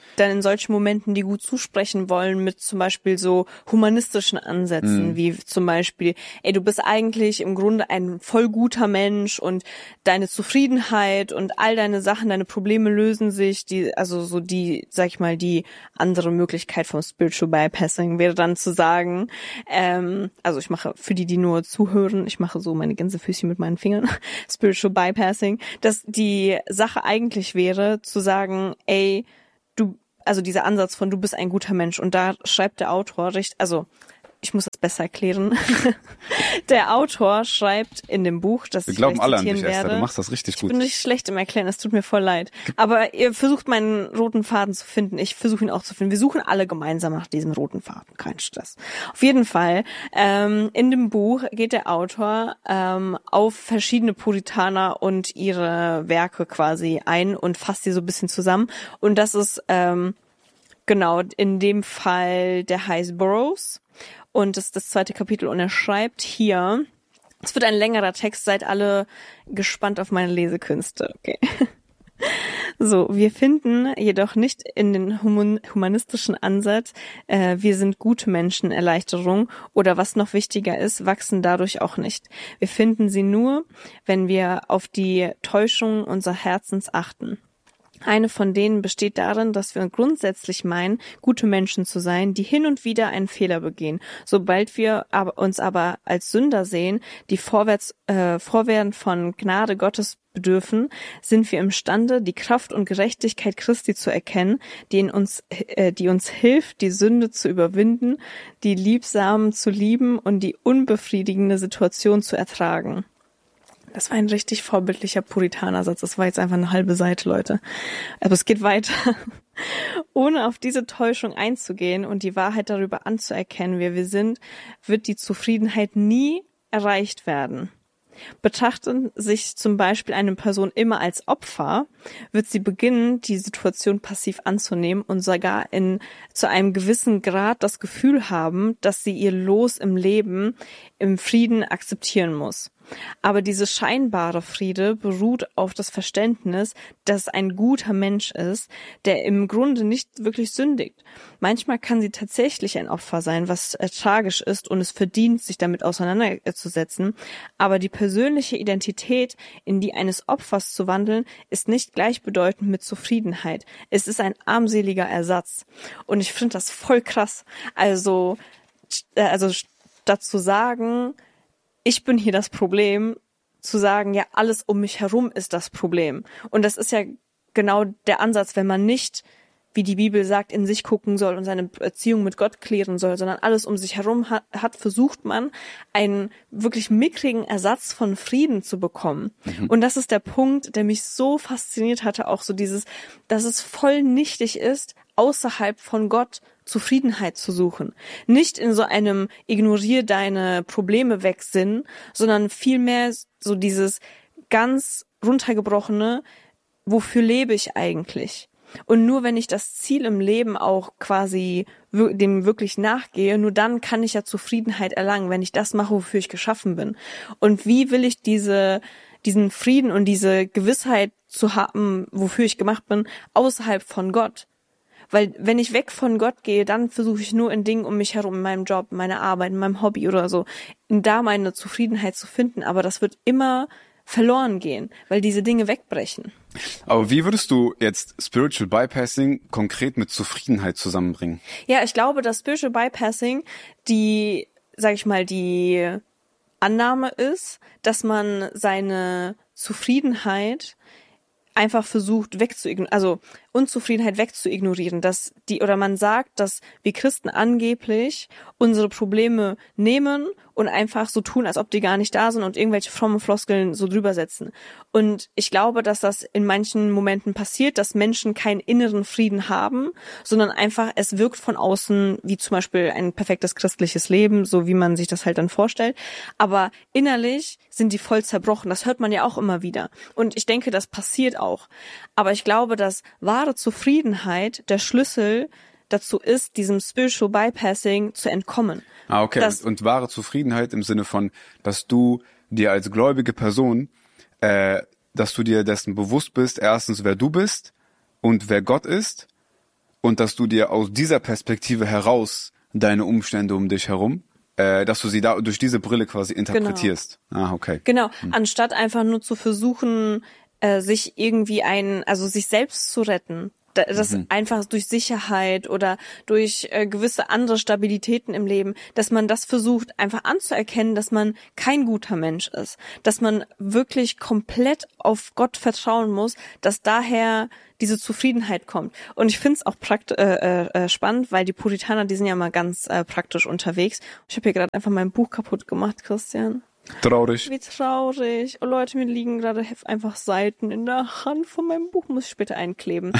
dann in solchen Momenten die gut zusprechen wollen mit zum Beispiel so humanistischen Ansätzen, mhm. wie zum Beispiel, ey, du bist eigentlich im Grunde ein voll guter Mensch und deine Zufriedenheit und all deine Sachen, deine Probleme lösen sich, die, also so die, sag ich mal, die andere Möglichkeit vom Spiritual Bypassing wäre dann zu sagen, ähm, also ich mache, für die, die nur zuhören, ich mache so meine Gänsefüßchen mit meinen Fingern, Spiritual Bypassing, dass die Sache eigentlich wäre, zu sagen, ey, du, also dieser Ansatz von du bist ein guter Mensch, und da schreibt der Autor, also ich muss das besser erklären. Der Autor schreibt in dem Buch, das Wir ich glauben alle an zitieren dich, Esther. werde. Du machst das richtig Ich gut. bin nicht schlecht im Erklären, es tut mir voll leid. Aber ihr versucht meinen roten Faden zu finden. Ich versuche ihn auch zu finden. Wir suchen alle gemeinsam nach diesem roten Faden. Kein Stress. Auf jeden Fall, ähm, in dem Buch geht der Autor ähm, auf verschiedene Puritaner und ihre Werke quasi ein und fasst sie so ein bisschen zusammen. Und das ist ähm, genau in dem Fall, der heißt Burroughs. Und das ist das zweite Kapitel, und er schreibt hier, es wird ein längerer Text, seid alle gespannt auf meine Lesekünste. Okay. So, wir finden jedoch nicht in den humanistischen Ansatz, äh, wir sind gute Menschen, Erleichterung, oder was noch wichtiger ist, wachsen dadurch auch nicht. Wir finden sie nur, wenn wir auf die Täuschung unseres Herzens achten. Eine von denen besteht darin, dass wir grundsätzlich meinen, gute Menschen zu sein, die hin und wieder einen Fehler begehen. Sobald wir aber, uns aber als Sünder sehen, die vorwärts, äh, vorwärts von Gnade Gottes bedürfen, sind wir imstande, die Kraft und Gerechtigkeit Christi zu erkennen, die in uns, äh, die uns hilft, die Sünde zu überwinden, die Liebsamen zu lieben und die unbefriedigende Situation zu ertragen. Das war ein richtig vorbildlicher Puritanersatz. Das war jetzt einfach eine halbe Seite, Leute. Aber es geht weiter. Ohne auf diese Täuschung einzugehen und die Wahrheit darüber anzuerkennen, wer wir sind, wird die Zufriedenheit nie erreicht werden. Betrachtet sich zum Beispiel eine Person immer als Opfer, wird sie beginnen, die Situation passiv anzunehmen und sogar in zu einem gewissen Grad das Gefühl haben, dass sie ihr Los im Leben im Frieden akzeptieren muss. Aber diese scheinbare Friede beruht auf das Verständnis, dass ein guter Mensch ist, der im Grunde nicht wirklich sündigt. Manchmal kann sie tatsächlich ein Opfer sein, was äh, tragisch ist und es verdient, sich damit auseinanderzusetzen. Aber die persönliche Identität in die eines Opfers zu wandeln, ist nicht gleichbedeutend mit Zufriedenheit. Es ist ein armseliger Ersatz. Und ich finde das voll krass. Also, äh, also statt zu sagen, ich bin hier das Problem, zu sagen, ja, alles um mich herum ist das Problem. Und das ist ja genau der Ansatz, wenn man nicht, wie die Bibel sagt, in sich gucken soll und seine Beziehung mit Gott klären soll, sondern alles um sich herum hat, hat versucht man, einen wirklich mickrigen Ersatz von Frieden zu bekommen. Mhm. Und das ist der Punkt, der mich so fasziniert hatte, auch so dieses, dass es voll nichtig ist, außerhalb von Gott Zufriedenheit zu suchen. Nicht in so einem ignorier deine Probleme weg Sinn, sondern vielmehr so dieses ganz runtergebrochene, wofür lebe ich eigentlich? Und nur wenn ich das Ziel im Leben auch quasi dem wirklich nachgehe, nur dann kann ich ja Zufriedenheit erlangen, wenn ich das mache, wofür ich geschaffen bin. Und wie will ich diese diesen Frieden und diese Gewissheit zu haben, wofür ich gemacht bin, außerhalb von Gott? Weil wenn ich weg von Gott gehe, dann versuche ich nur in Dingen um mich herum, in meinem Job, in meiner Arbeit, in meinem Hobby oder so, da meine Zufriedenheit zu finden. Aber das wird immer verloren gehen, weil diese Dinge wegbrechen. Aber wie würdest du jetzt Spiritual Bypassing konkret mit Zufriedenheit zusammenbringen? Ja, ich glaube, dass Spiritual Bypassing die, sag ich mal, die Annahme ist, dass man seine Zufriedenheit einfach versucht wegzuignorieren, also Unzufriedenheit wegzuignorieren, dass die, oder man sagt, dass wir Christen angeblich unsere Probleme nehmen und einfach so tun, als ob die gar nicht da sind und irgendwelche frommen Floskeln so drüber setzen. Und ich glaube, dass das in manchen Momenten passiert, dass Menschen keinen inneren Frieden haben, sondern einfach, es wirkt von außen, wie zum Beispiel ein perfektes christliches Leben, so wie man sich das halt dann vorstellt. Aber innerlich sind die voll zerbrochen. Das hört man ja auch immer wieder. Und ich denke, das passiert auch. Aber ich glaube, dass wahre Zufriedenheit der Schlüssel dazu ist, diesem Spiritual Bypassing zu entkommen. Ah, okay. Das, und, und wahre Zufriedenheit im Sinne von, dass du dir als gläubige Person, äh, dass du dir dessen bewusst bist, erstens, wer du bist und wer Gott ist, und dass du dir aus dieser Perspektive heraus deine Umstände um dich herum, äh, dass du sie da durch diese Brille quasi interpretierst. Genau. Ah, okay. Genau, hm. Anstatt einfach nur zu versuchen, äh, sich irgendwie ein, also sich selbst zu retten. Das mhm. einfach durch Sicherheit oder durch äh, gewisse andere Stabilitäten im Leben, dass man das versucht einfach anzuerkennen, dass man kein guter Mensch ist, dass man wirklich komplett auf Gott vertrauen muss, dass daher diese Zufriedenheit kommt. Und ich finde es auch prakt- äh, äh, spannend, weil die Puritaner, die sind ja mal ganz äh, praktisch unterwegs. Ich habe hier gerade einfach mein Buch kaputt gemacht, Christian. Traurig. Wie traurig. Oh Leute, mir liegen gerade einfach Seiten in der Hand von meinem Buch, muss ich später einkleben.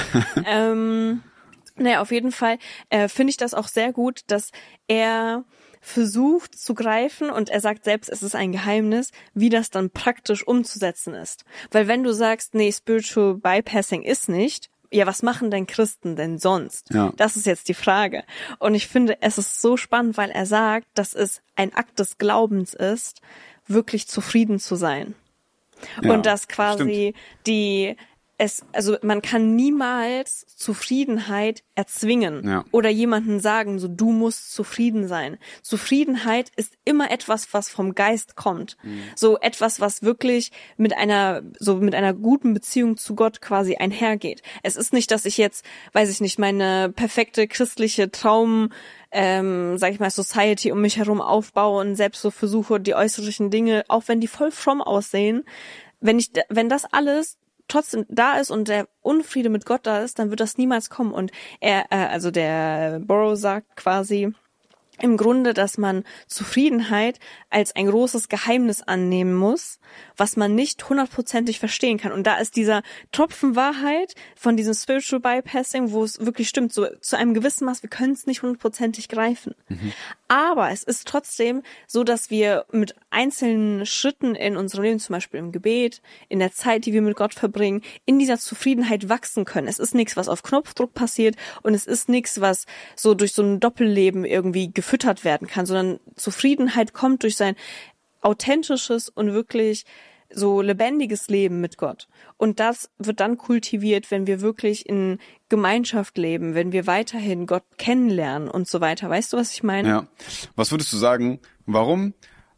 ähm, naja, auf jeden Fall äh, finde ich das auch sehr gut, dass er versucht zu greifen und er sagt selbst, es ist ein Geheimnis, wie das dann praktisch umzusetzen ist. Weil wenn du sagst, nee, Spiritual Bypassing ist nicht, ja, was machen denn Christen denn sonst? Ja. Das ist jetzt die Frage. Und ich finde, es ist so spannend, weil er sagt, dass es ein Akt des Glaubens ist, wirklich zufrieden zu sein. Ja, und dass quasi stimmt. die es, also man kann niemals Zufriedenheit erzwingen ja. oder jemandem sagen, so du musst zufrieden sein. Zufriedenheit ist immer etwas, was vom Geist kommt. Mhm. So etwas, was wirklich mit einer, so mit einer guten Beziehung zu Gott quasi einhergeht. Es ist nicht, dass ich jetzt, weiß ich nicht, meine perfekte christliche Traum, ähm, sag ich mal, Society um mich herum aufbaue und selbst so versuche, die äußerlichen Dinge, auch wenn die voll fromm aussehen, wenn ich, wenn das alles trotzdem da ist und der Unfriede mit Gott da ist, dann wird das niemals kommen. Und er, äh, also der Burrow sagt quasi im Grunde, dass man Zufriedenheit als ein großes Geheimnis annehmen muss, was man nicht hundertprozentig verstehen kann. Und da ist dieser Tropfen Wahrheit von diesem Spiritual Bypassing, wo es wirklich stimmt, so zu einem gewissen Maß, wir können es nicht hundertprozentig greifen. Mhm. Aber es ist trotzdem so, dass wir mit einzelnen Schritten in unserem Leben, zum Beispiel im Gebet, in der Zeit, die wir mit Gott verbringen, in dieser Zufriedenheit wachsen können. Es ist nichts, was auf Knopfdruck passiert und es ist nichts, was so durch so ein Doppelleben irgendwie gefüttert werden kann, sondern Zufriedenheit kommt durch sein authentisches und wirklich so lebendiges Leben mit Gott. Und das wird dann kultiviert, wenn wir wirklich in Gemeinschaft leben, wenn wir weiterhin Gott kennenlernen und so weiter. Weißt du, was ich meine? Ja. Was würdest du sagen, warum,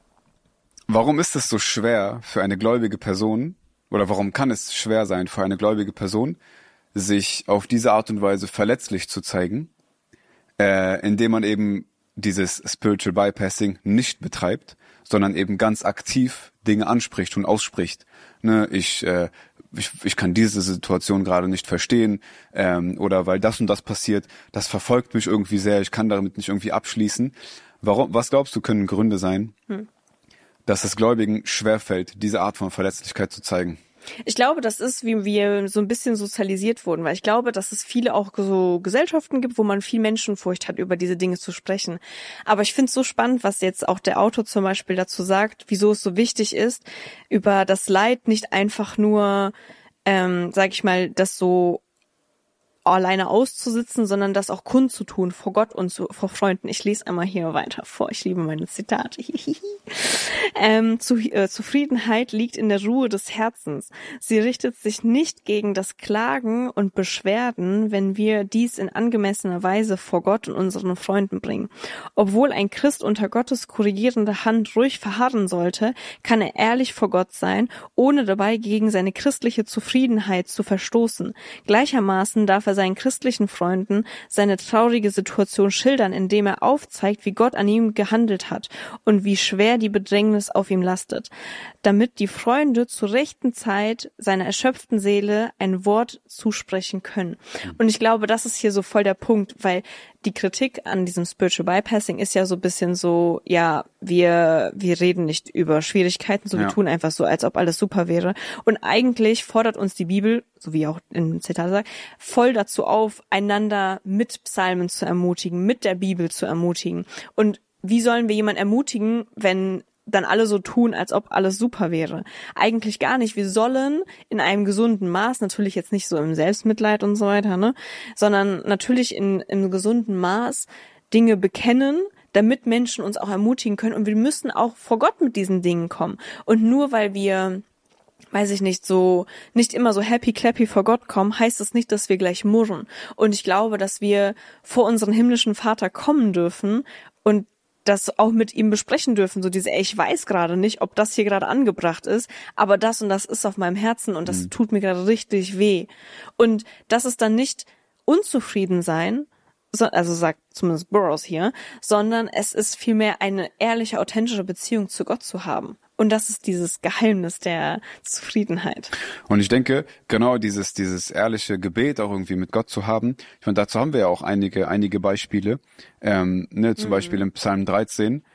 warum ist es so schwer für eine gläubige Person, oder warum kann es schwer sein für eine gläubige Person, sich auf diese Art und Weise verletzlich zu zeigen, äh, indem man eben dieses Spiritual Bypassing nicht betreibt, sondern eben ganz aktiv Dinge anspricht und ausspricht. Ne, ich, äh, ich, ich kann diese Situation gerade nicht verstehen, ähm, oder weil das und das passiert, das verfolgt mich irgendwie sehr, ich kann damit nicht irgendwie abschließen. Warum? Was glaubst du, können Gründe sein, hm. dass es Gläubigen schwerfällt, diese Art von Verletzlichkeit zu zeigen? Ich glaube, das ist, wie wir so ein bisschen sozialisiert wurden, weil ich glaube, dass es viele auch so Gesellschaften gibt, wo man viel Menschenfurcht hat, über diese Dinge zu sprechen. Aber ich finde es so spannend, was jetzt auch der Autor zum Beispiel dazu sagt, wieso es so wichtig ist, über das Leid nicht einfach nur, ähm, sag ich mal, das so alleine auszusitzen, sondern das auch kundzutun vor Gott und zu, vor Freunden. Ich lese einmal hier weiter vor. Ich liebe meine Zitate. ähm, zu, äh, Zufriedenheit liegt in der Ruhe des Herzens. Sie richtet sich nicht gegen das Klagen und Beschwerden, wenn wir dies in angemessener Weise vor Gott und unseren Freunden bringen. Obwohl ein Christ unter Gottes korrigierender Hand ruhig verharren sollte, kann er ehrlich vor Gott sein, ohne dabei gegen seine christliche Zufriedenheit zu verstoßen. Gleichermaßen darf er seinen christlichen Freunden seine traurige Situation schildern, indem er aufzeigt, wie Gott an ihm gehandelt hat und wie schwer die Bedrängnis auf ihm lastet, damit die Freunde zur rechten Zeit seiner erschöpften Seele ein Wort zusprechen können. Und ich glaube, das ist hier so voll der Punkt, weil die Kritik an diesem Spiritual Bypassing ist ja so ein bisschen so, ja, wir wir reden nicht über Schwierigkeiten, so ja. wir tun einfach so, als ob alles super wäre. Und eigentlich fordert uns die Bibel, so wie auch im Zitat sagt, voll dazu auf, einander mit Psalmen zu ermutigen, mit der Bibel zu ermutigen. Und wie sollen wir jemanden ermutigen, wenn dann alle so tun, als ob alles super wäre? Eigentlich gar nicht. Wir sollen in einem gesunden Maß, natürlich jetzt nicht so im Selbstmitleid und so weiter, ne, sondern natürlich in im gesunden Maß Dinge bekennen, damit Menschen uns auch ermutigen können. Und wir müssen auch vor Gott mit diesen Dingen kommen. Und nur weil wir weiß ich nicht, so nicht immer so happy clappy vor Gott kommen, heißt es nicht, dass wir gleich murren. Und ich glaube, dass wir vor unseren himmlischen Vater kommen dürfen und das auch mit ihm besprechen dürfen, so diese, ey, ich weiß gerade nicht, ob das hier gerade angebracht ist, aber das und das ist auf meinem Herzen und das mhm. tut mir gerade richtig weh. Und das ist dann nicht unzufrieden sein, so, also sagt zumindest Burroughs hier, sondern es ist vielmehr eine ehrliche, authentische Beziehung zu Gott zu haben. Und das ist dieses Geheimnis der Zufriedenheit. Und ich denke, genau dieses dieses ehrliche Gebet auch irgendwie mit Gott zu haben. Ich meine, dazu haben wir ja auch einige einige Beispiele. Ähm, ne, zum mhm. Beispiel im Psalm dreizehn,